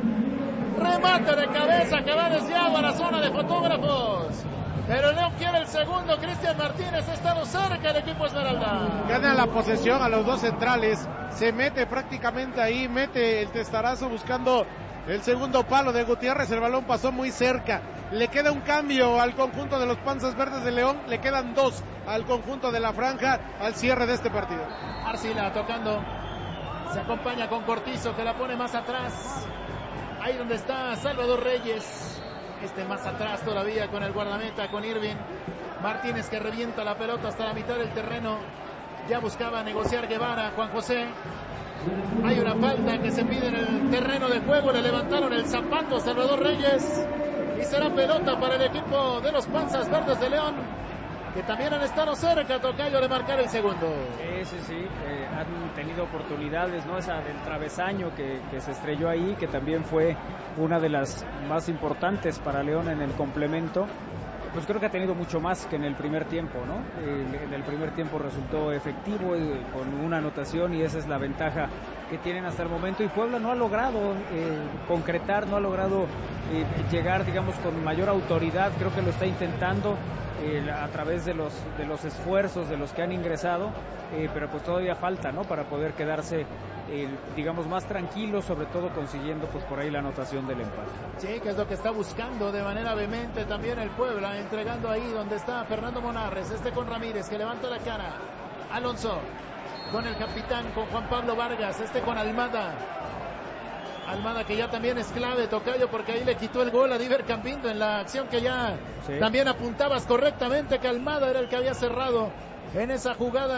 Remate de cabeza que va desviado a la zona de fotógrafos. Pero León quiere el segundo. Cristian Martínez ha estado cerca del equipo Esmeralda. Gana la posesión a los dos centrales. Se mete prácticamente ahí. Mete el testarazo buscando el segundo palo de Gutiérrez. El balón pasó muy cerca. Le queda un cambio al conjunto de los Panzas Verdes de León. Le quedan dos al conjunto de la Franja al cierre de este partido. Arcila tocando. Se acompaña con Cortizo que la pone más atrás. Ahí donde está Salvador Reyes, este más atrás todavía con el guardameta, con Irving. Martínez que revienta la pelota hasta la mitad del terreno. Ya buscaba negociar Guevara, Juan José. Hay una falta que se pide en el terreno de juego, le levantaron el zapato a Salvador Reyes. Y será pelota para el equipo de los Panzas Verdes de León, que también han estado cerca, Tocayo, de marcar el segundo. Sí, sí, sí, eh, han tenido oportunidades, ¿no? Esa del travesaño que, que se estrelló ahí, que también fue una de las más importantes para León en el complemento. Pues creo que ha tenido mucho más que en el primer tiempo, ¿no? Eh, en el primer tiempo resultó efectivo eh, con una anotación y esa es la ventaja que tienen hasta el momento. Y Puebla no ha logrado eh, concretar, no ha logrado eh, llegar, digamos, con mayor autoridad. Creo que lo está intentando eh, a través de los de los esfuerzos de los que han ingresado, eh, pero pues todavía falta, ¿no? Para poder quedarse, eh, digamos, más tranquilo, sobre todo consiguiendo pues por ahí la anotación del empate. Sí, que es lo que está buscando de manera vehemente también el Puebla, entregando ahí donde está Fernando Monarres, este con Ramírez que levanta la cara, Alonso con el capitán, con Juan Pablo Vargas, este con Almada, Almada que ya también es clave, Tocayo, porque ahí le quitó el gol a Diver Campindo en la acción que ya sí. También apuntabas correctamente que Almada era el que había cerrado en esa jugada.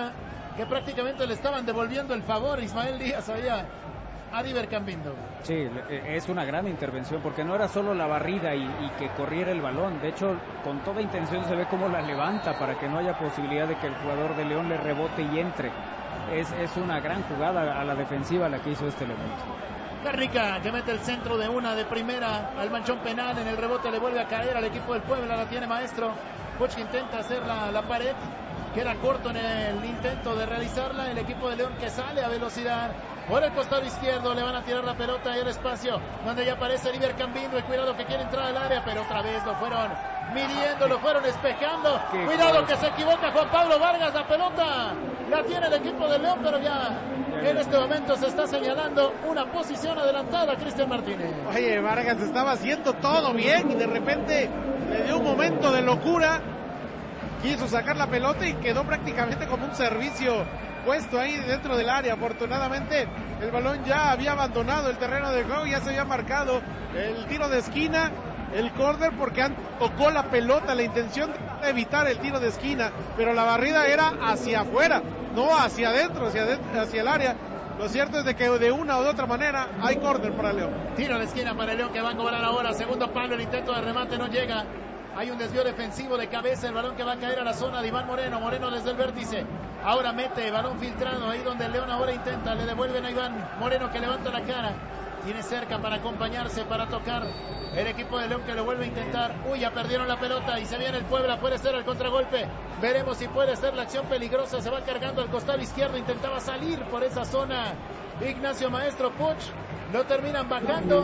que prácticamente le estaban devolviendo el favor Ismael Díaz allá a Diver Cambindo. Sí, es una gran intervención porque no era solo la barrida y, y que corriera el balón. De hecho, con toda intención se ve cómo la levanta para que no haya posibilidad de que el jugador de León le rebote y entre. Es, es una gran jugada a la defensiva la que hizo este elemento. Garnica que mete el centro de una de primera al manchón penal, en el rebote le vuelve a caer al equipo del Puebla, la tiene Maestro. Puch que intenta hacer la, la pared, queda corto en el intento de realizarla, el equipo de León que sale a velocidad. Por el costado izquierdo le van a tirar la pelota y el espacio donde ya aparece Diver Cambindo y cuidado que quiere entrar al área, pero otra vez lo fueron midiendo, lo fueron espejando. Qué Cuidado cosa. que se equivoca Juan Pablo Vargas, la pelota la tiene el equipo de León, pero ya en este momento se está señalando una posición adelantada a Cristian Martínez. Oye, Vargas estaba haciendo todo bien y de repente le dio un momento de locura. Quiso sacar la pelota y quedó prácticamente como un servicio puesto ahí dentro del área. Afortunadamente el balón ya había abandonado el terreno de juego, ya se había marcado el tiro de esquina, el córner, porque tocó la pelota, la intención de evitar el tiro de esquina, pero la barrida era hacia afuera, no hacia adentro, hacia, adentro, hacia el área. Lo cierto es de que de una u otra manera hay córner para León. Tiro de esquina para el León que va a cobrar ahora, segundo palo, el intento de remate no llega. Hay un desvío defensivo de cabeza, el balón que va a caer a la zona de Iván Moreno, Moreno desde el vértice, ahora mete, balón filtrado, ahí donde el León ahora intenta, le devuelven a Iván Moreno que levanta la cara, tiene cerca para acompañarse, para tocar, el equipo de León que lo vuelve a intentar, uy, ya perdieron la pelota y se viene el Puebla, puede ser el contragolpe, veremos si puede ser la acción peligrosa, se va cargando al costado izquierdo, intentaba salir por esa zona, Ignacio Maestro Puch, lo terminan bajando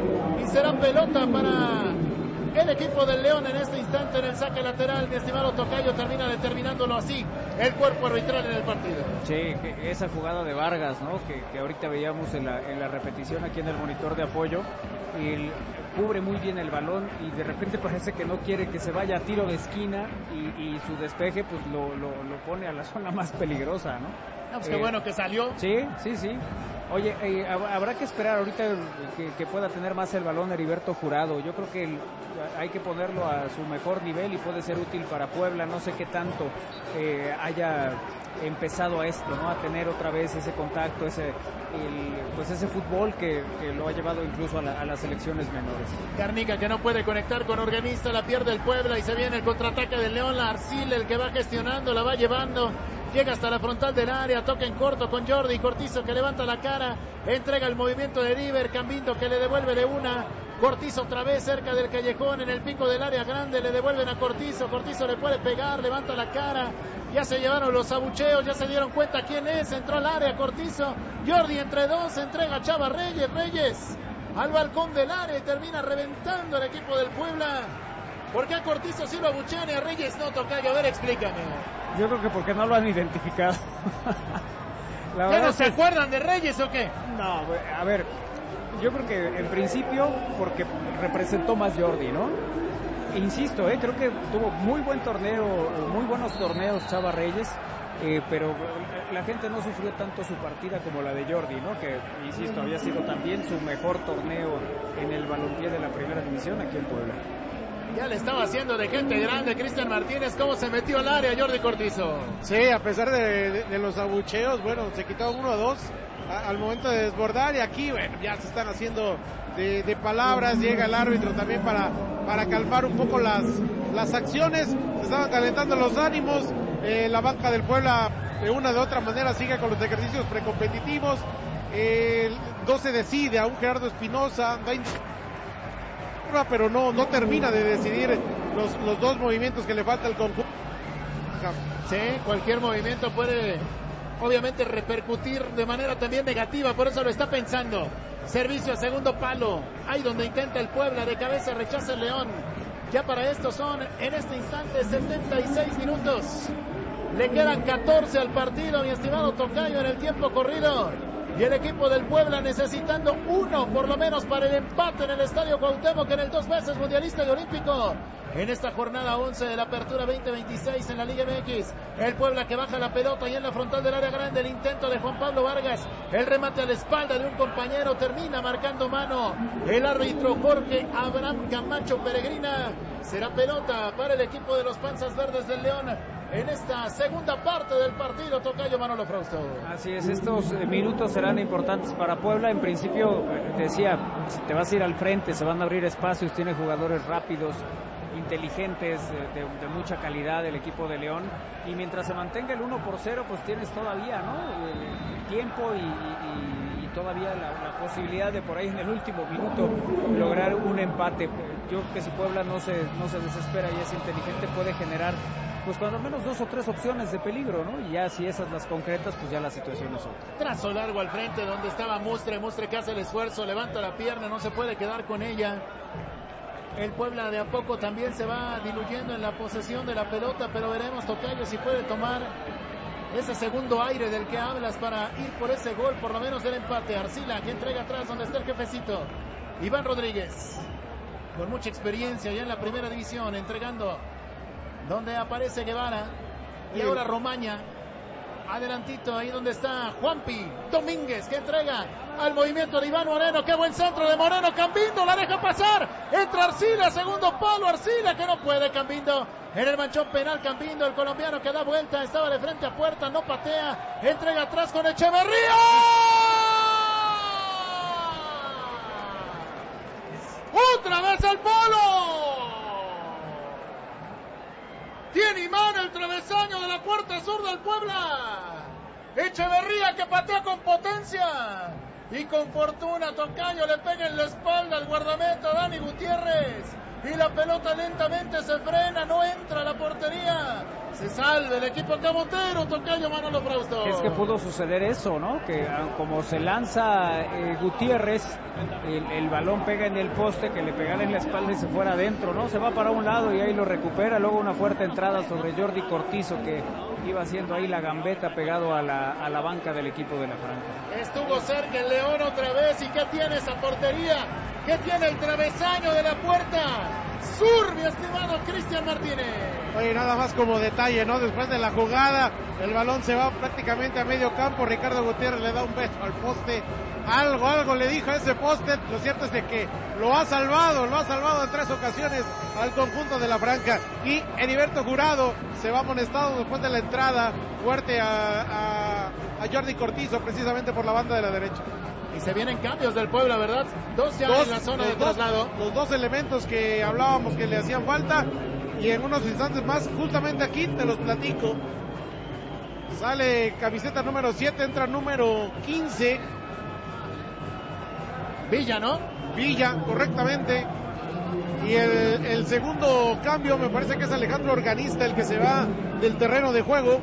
y será pelota para el equipo del León en este instante en el saque lateral. Mi estimado tocayo, termina determinándolo así el cuerpo arbitral en el partido. Sí, esa jugada de Vargas, ¿no? Que, que ahorita veíamos en la, en la repetición aquí en el monitor de apoyo, y el, cubre muy bien el balón y de repente parece que no quiere que se vaya a tiro de esquina y, y su despeje pues lo, lo, lo pone a la zona más peligrosa, ¿no? No, pues eh, qué bueno que salió. Sí, sí, sí. Oye, eh, habrá que esperar ahorita que, que pueda tener más el balón Heriberto Jurado. Yo creo que el, hay que ponerlo a su mejor nivel y puede ser útil para Puebla. No sé qué tanto eh, haya empezado a esto, ¿no? A tener otra vez ese contacto, ese el, pues ese fútbol que, que lo ha llevado incluso a, la, a las selecciones menores. Garnica que no puede conectar con Organista, la pierde el Puebla y se viene el contraataque del León. La Arcil, el que va gestionando, la va llevando. Llega hasta la frontal del área, toca en corto con Jordi Cortizo que levanta la cara, entrega el movimiento de Diver Cambindo que le devuelve de una, Cortizo otra vez cerca del callejón en el pico del área grande, le devuelven a Cortizo, Cortizo le puede pegar, levanta la cara, ya se llevaron los abucheos, ya se dieron cuenta quién es, entró al área Cortizo, Jordi entre dos, entrega a Chava Reyes, Reyes al balcón del área y termina reventando el equipo del Puebla. ¿Por qué a Cortizo sí lo abuchean y a Reyes no, tocayo? A ver, explícame. Yo creo que porque no lo han identificado. La ¿Ya no se que... acuerdan de Reyes o qué? No, a ver, yo creo que en principio porque representó más Jordi, ¿no? Insisto, eh, creo que tuvo muy buen torneo, muy buenos torneos Chava Reyes, eh, pero la gente no sufrió tanto su partida como la de Jordi, ¿no? Que, insisto, había sido también su mejor torneo en el balompié de la primera división aquí en Puebla. Ya le estaba haciendo de gente grande Cristian Martínez, cómo se metió al área Jordi Cortizo. Sí, a pesar de, de, de los abucheos, bueno, se quitó uno a dos a, al momento de desbordar y aquí, bueno, ya se están haciendo de, de palabras, llega el árbitro también para, para calmar un poco las, las acciones, se estaban calentando los ánimos, eh, la banca del Puebla de una de otra manera sigue con los ejercicios precompetitivos, eh, no se decide, aún Gerardo Espinosa da pero no, no termina de decidir los, los dos movimientos que le falta al conjunto. Sí, cualquier movimiento puede obviamente repercutir de manera también negativa, por eso lo está pensando. Servicio a segundo palo, ahí donde intenta el Puebla, de cabeza rechaza el León. Ya para esto son en este instante setenta y seis minutos. Le quedan catorce al partido, mi estimado tocayo, en el tiempo corrido. Y el equipo del Puebla necesitando uno por lo menos para el empate en el Estadio Cuauhtémoc, en el dos veces mundialista y olímpico. En esta jornada once de la apertura veinte veintiséis en la Liga M X. El Puebla que baja la pelota y en la frontal del área grande el intento de Juan Pablo Vargas. El remate a la espalda de un compañero termina marcando mano. El árbitro Jorge Abraham Camacho Peregrina. Será pelota para el equipo de los Panzas Verdes del León. en esta segunda parte del partido, tocayo Manolo Frausto. Así es, estos minutos serán importantes para Puebla. En principio, decía, si te vas a ir al frente, se van a abrir espacios, tiene jugadores rápidos, inteligentes, de, de, de mucha calidad el equipo de León, y mientras se mantenga el uno por cero, pues tienes todavía, ¿no?, el tiempo y, y, y todavía la, la posibilidad de por ahí en el último minuto lograr un empate. Yo creo que si Puebla no se, no se desespera y es inteligente, puede generar pues cuando menos dos o tres opciones de peligro, ¿no? Y ya si esas las concretas, pues ya la situación es otra. Trazo largo al frente donde estaba Mustre, Mustre que hace el esfuerzo, levanta la pierna, no se puede quedar con ella. El Puebla de a poco también se va diluyendo en la posesión de la pelota, pero veremos, tocayo, si puede tomar ese segundo aire del que hablas para ir por ese gol, por lo menos el empate. Arcila que entrega atrás donde está el jefecito, Iván Rodríguez, con mucha experiencia ya en la primera división, entregando donde aparece Guevara, y ahora Romaña, adelantito ahí donde está Juanpi Domínguez, que entrega al movimiento de Iván Moreno. Qué buen centro de Moreno, Cambindo la deja pasar, entra Arcila, segundo palo, Arcila que no puede, Cambindo en el manchón penal, Cambindo, el colombiano que da vuelta, estaba de frente a puerta, no patea, entrega atrás con Echeverría. Otra vez el palo. Tiene imán el travesaño de la puerta sur del Puebla. Echeverría que patea con potencia y con fortuna, tocayo, le pega en la espalda al guardameta Dani Gutiérrez y la pelota lentamente se frena, no entra a la portería. Se salve el equipo cabotero, tocayo Manolo Frausto. Es que pudo suceder eso, ¿no? Que como se lanza eh, Gutiérrez, el, el balón pega en el poste, que le pegara en la espalda y se fuera adentro, ¿no? Se va para un lado y ahí lo recupera. Luego una fuerte entrada sobre Jordi Cortizo, que iba haciendo ahí la gambeta pegado a la, a la banca del equipo de la Franja. Estuvo cerca el León otra vez. ¿Y qué tiene esa portería? ¿Qué tiene el travesaño de la puerta sur, mi estimado Cristian Martínez? Oye, nada más como detalle, ¿no? Después de la jugada, el balón se va prácticamente a medio campo. Ricardo Gutiérrez le da un beso al poste. Algo, algo le dijo a ese poste. Lo cierto es de que lo ha salvado, lo ha salvado en tres ocasiones al conjunto de la Franja. Y Heriberto Jurado se va amonestado después de la entrada fuerte a, a, a Jordi Cortizo, precisamente por la banda de la derecha. Y se vienen cambios del Puebla, ¿verdad? Dos ya dos, en la zona de dos, traslado. Los dos elementos que hablábamos que le hacían falta. Y en unos instantes más, justamente aquí te los platico. Sale camiseta número siete, entra número quince. Villa, ¿no? Villa, correctamente. Y el, el segundo cambio me parece que es Alejandro Organista, el que se va del terreno de juego.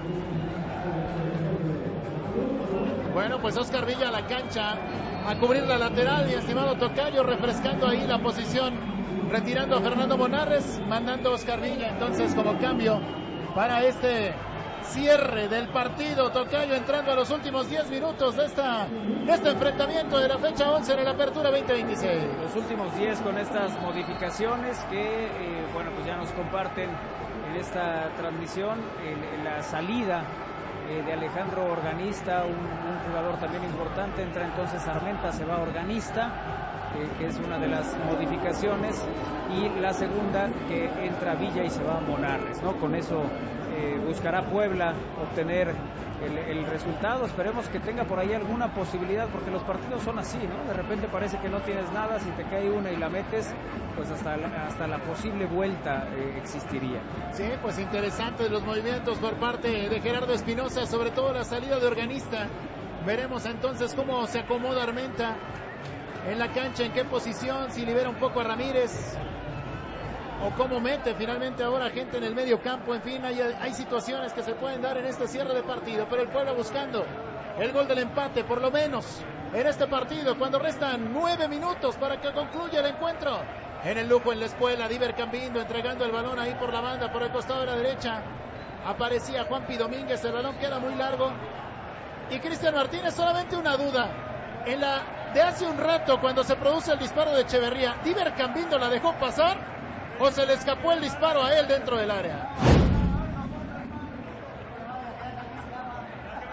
Bueno, pues Oscar Villa a la cancha a cubrir la lateral, y estimado tocayo, refrescando ahí la posición, retirando a Fernando Monarres, mandando a Oscar Villa entonces como cambio para este cierre del partido. Tocayo entrando a los últimos diez minutos de, esta, de este enfrentamiento de la fecha once en la apertura veinte veintiséis. Los últimos diez con estas modificaciones que, eh, bueno, pues ya nos comparten en esta transmisión. En, en la salida eh, de Alejandro Organista, un, un jugador también importante, entra entonces Armenta, se va Organista, eh, que es una de las modificaciones, y la segunda que entra Villa y se va Monarres, ¿no? Con eso eh, buscará Puebla obtener el, el resultado. Esperemos que tenga por ahí alguna posibilidad, porque los partidos son así, ¿no? De repente parece que no tienes nada, si te cae una y la metes, pues hasta la, hasta la posible vuelta eh, existiría. Sí, pues interesantes los movimientos por parte de Gerardo Espinosa, sobre todo la salida de Organista. Veremos entonces cómo se acomoda Armenta en la cancha, en qué posición, si libera un poco a Ramírez o cómo mete finalmente ahora gente en el medio campo. En fin, hay, hay situaciones que se pueden dar en este cierre de partido, pero el Puebla buscando el gol del empate, por lo menos en este partido, cuando restan nueve minutos para que concluya el encuentro. En el lujo en la escuela, Diver Cambindo entregando el balón ahí por la banda, por el costado de la derecha. Aparecía Juanpi Domínguez, el balón queda muy largo. Y Cristian Martínez, solamente una duda. En la de hace un rato, cuando se produce el disparo de Echeverría, ¿Diver Cambindo la dejó pasar o se le escapó el disparo a él dentro del área?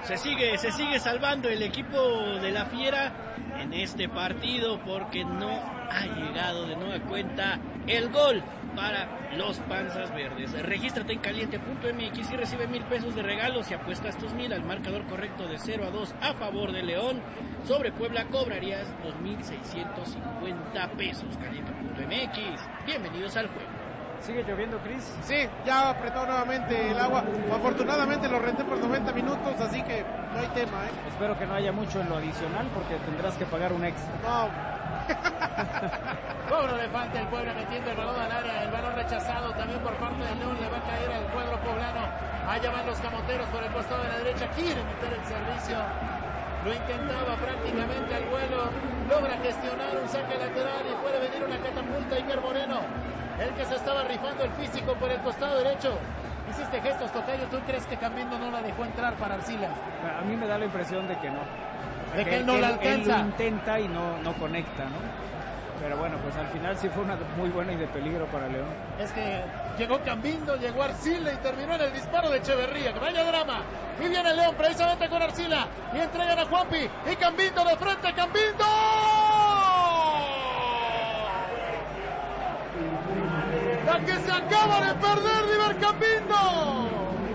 Se sigue, se sigue salvando el equipo de la Fiera en este partido porque no ha llegado de nueva cuenta el gol para los Panzas Verdes. Regístrate en caliente punto m x y recibe mil pesos de regalo si apuestas tus mil al marcador correcto de cero a dos a favor de León. Sobre Puebla cobrarías dos mil seiscientos cincuenta pesos. caliente punto m x. Bienvenidos al juego. ¿Sigue lloviendo, Cris? Sí, ya apretó nuevamente el agua. Afortunadamente lo renté por noventa minutos, así que no hay tema, ¿eh? Espero que no haya mucho en lo adicional porque tendrás que pagar un extra. No. Cobro de falta el Puebla metiendo el balón al área. El balón rechazado también por parte de León. Le va a caer al cuadro poblano. Allá van los camoteros por el costado de la derecha. Quiere meter el servicio. Lo intentaba prácticamente al vuelo. Logra gestionar un saque lateral y puede venir una catapulta. Iker Moreno, el que se estaba rifando el físico por el costado derecho. Hiciste gestos, tocayo. ¿Tú crees que Cambindo no la dejó entrar para Arcila? A mí me da la impresión de que no. De que, que él no él, la alcanza. Él lo intenta y no, no conecta, ¿no? Pero bueno, pues al final sí fue una muy buena y de peligro para León. Es que llegó Cambindo, llegó Arcila y terminó en el disparo de Echeverría. ¡Que vaya drama! Y viene León precisamente con Arcila. Y entregan a Juanpi. Y Cambindo de frente. ¡Cambindo! La que se acaba de perder Diver Cambindo.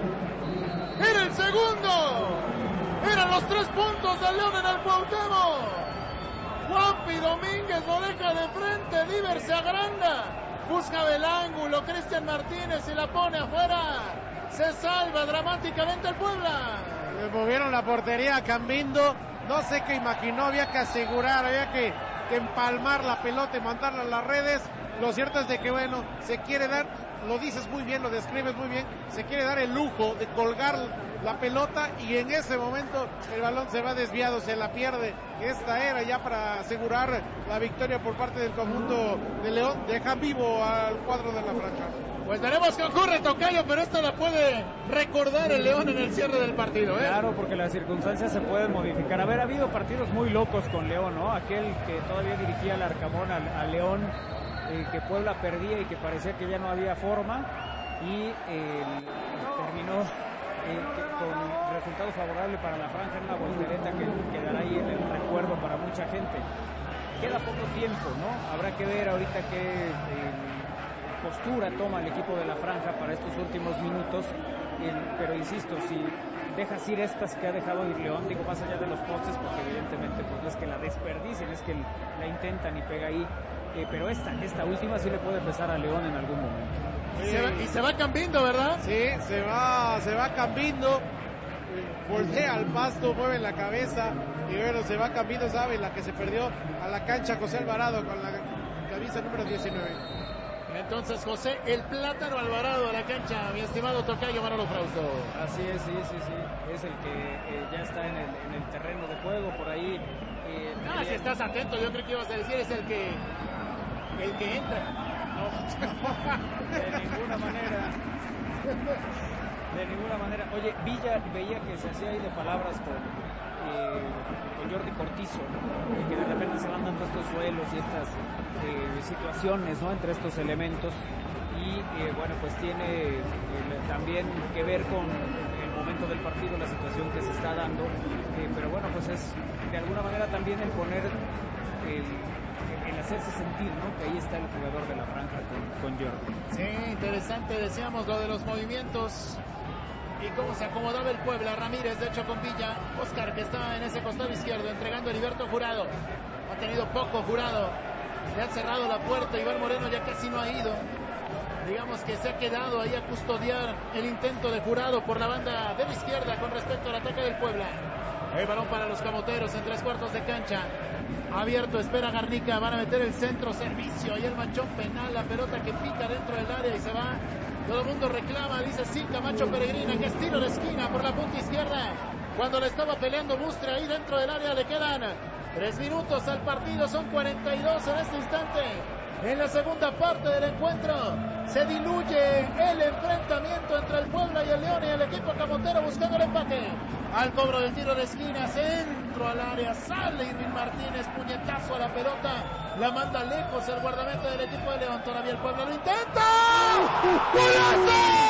Era el segundo. Eran los tres puntos de León en el Cuauhtémoc. Juanpi Domínguez lo deja de frente. Diver se agranda. Busca el ángulo. Cristian Martínez y la pone afuera. Se salva dramáticamente el Puebla. Le movieron la portería a Cambindo. No sé qué imaginó. Había que asegurar. Había que, que empalmar la pelota y mandarla a las redes. Lo cierto es de que, bueno, se quiere dar, lo dices muy bien, lo describes muy bien, se quiere dar el lujo de colgar la pelota y en ese momento el balón se va desviado, se la pierde. Esta era ya para asegurar la victoria por parte del conjunto de León. Dejan vivo al cuadro de la franja. Pues veremos qué ocurre, tocayo, pero esto la puede recordar el León en el cierre del partido, ¿eh? Claro, porque las circunstancias se pueden modificar. Haber habido partidos muy locos con León, ¿no? Aquel que todavía dirigía el Arcamón al, al León, eh, que Puebla perdía y que parecía que ya no había forma, y eh, terminó eh, que, con resultado favorable para la franja en una voltereta que quedará ahí en el recuerdo para mucha gente. Queda poco tiempo, ¿no? Habrá que ver ahorita qué eh, postura toma el equipo de la franja para estos últimos minutos, eh, pero insisto, si dejas ir estas que ha dejado ir León, digo, más allá de los postes, porque evidentemente pues no es que la desperdicien, es que la intentan y pega ahí, eh, pero esta, esta última sí le puede pesar a León en algún momento. Sí. Se va, y se va Cambindo, ¿verdad? Sí, se va, se va Cambindo, voltea al pasto, mueve la cabeza y bueno, se va Cambindo, sabe, la que se perdió a la cancha José Alvarado con la camisa número diecinueve. Entonces José el Plátano Alvarado a la cancha, mi estimado tocayo Manolo Frausto. Así es, sí, sí, sí, es el que eh, ya está en el, en el terreno de juego por ahí. Eh, ah, si estás atento, yo creo que ibas a decir es el que el que entra. No, de ninguna manera. De ninguna manera. Oye, Villa veía que se hacía ahí de palabras con, eh, con Jordi Cortizo, ¿no? Que de repente se van dando estos suelos y estas eh, situaciones, ¿no? Entre estos elementos. Y eh, bueno, pues tiene eh, también que ver con el momento del partido, la situación que se está dando. Eh, pero bueno, pues es de alguna manera también el poner el. el hacerse sentir, ¿no? Que ahí está el jugador de la franja con, con Jordi. Sí, interesante, decíamos lo de los movimientos y cómo se acomodaba el Puebla. Ramírez, de hecho, con Villa. Oscar, que está en ese costado izquierdo, entregando a Heriberto Jurado. Ha tenido poco Jurado. Le han cerrado la puerta. Iván Moreno ya casi no ha ido. Digamos que se ha quedado ahí a custodiar el intento de Jurado por la banda de la izquierda con respecto al ataque del Puebla. El balón para los camoteros en tres cuartos de cancha. Abierto, espera Garnica, van a meter el centro, servicio y el manchón penal, la pelota que pica dentro del área y se va. Todo el mundo reclama, dice sí, Camacho Peregrina, que es tiro de esquina por la punta izquierda. Cuando le estaba peleando Mustre ahí dentro del área, le quedan tres minutos al partido, son cuarenta y dos en este instante. En la segunda parte del encuentro se diluye el enfrentamiento entre el Puebla y el León y el equipo camotero buscando el empate. Al cobro del tiro de esquina, centro al área, sale Irving Martínez, puñetazo a la pelota, la manda lejos el guardameta del equipo de León. Todavía el Puebla lo intenta. ¡Golazo!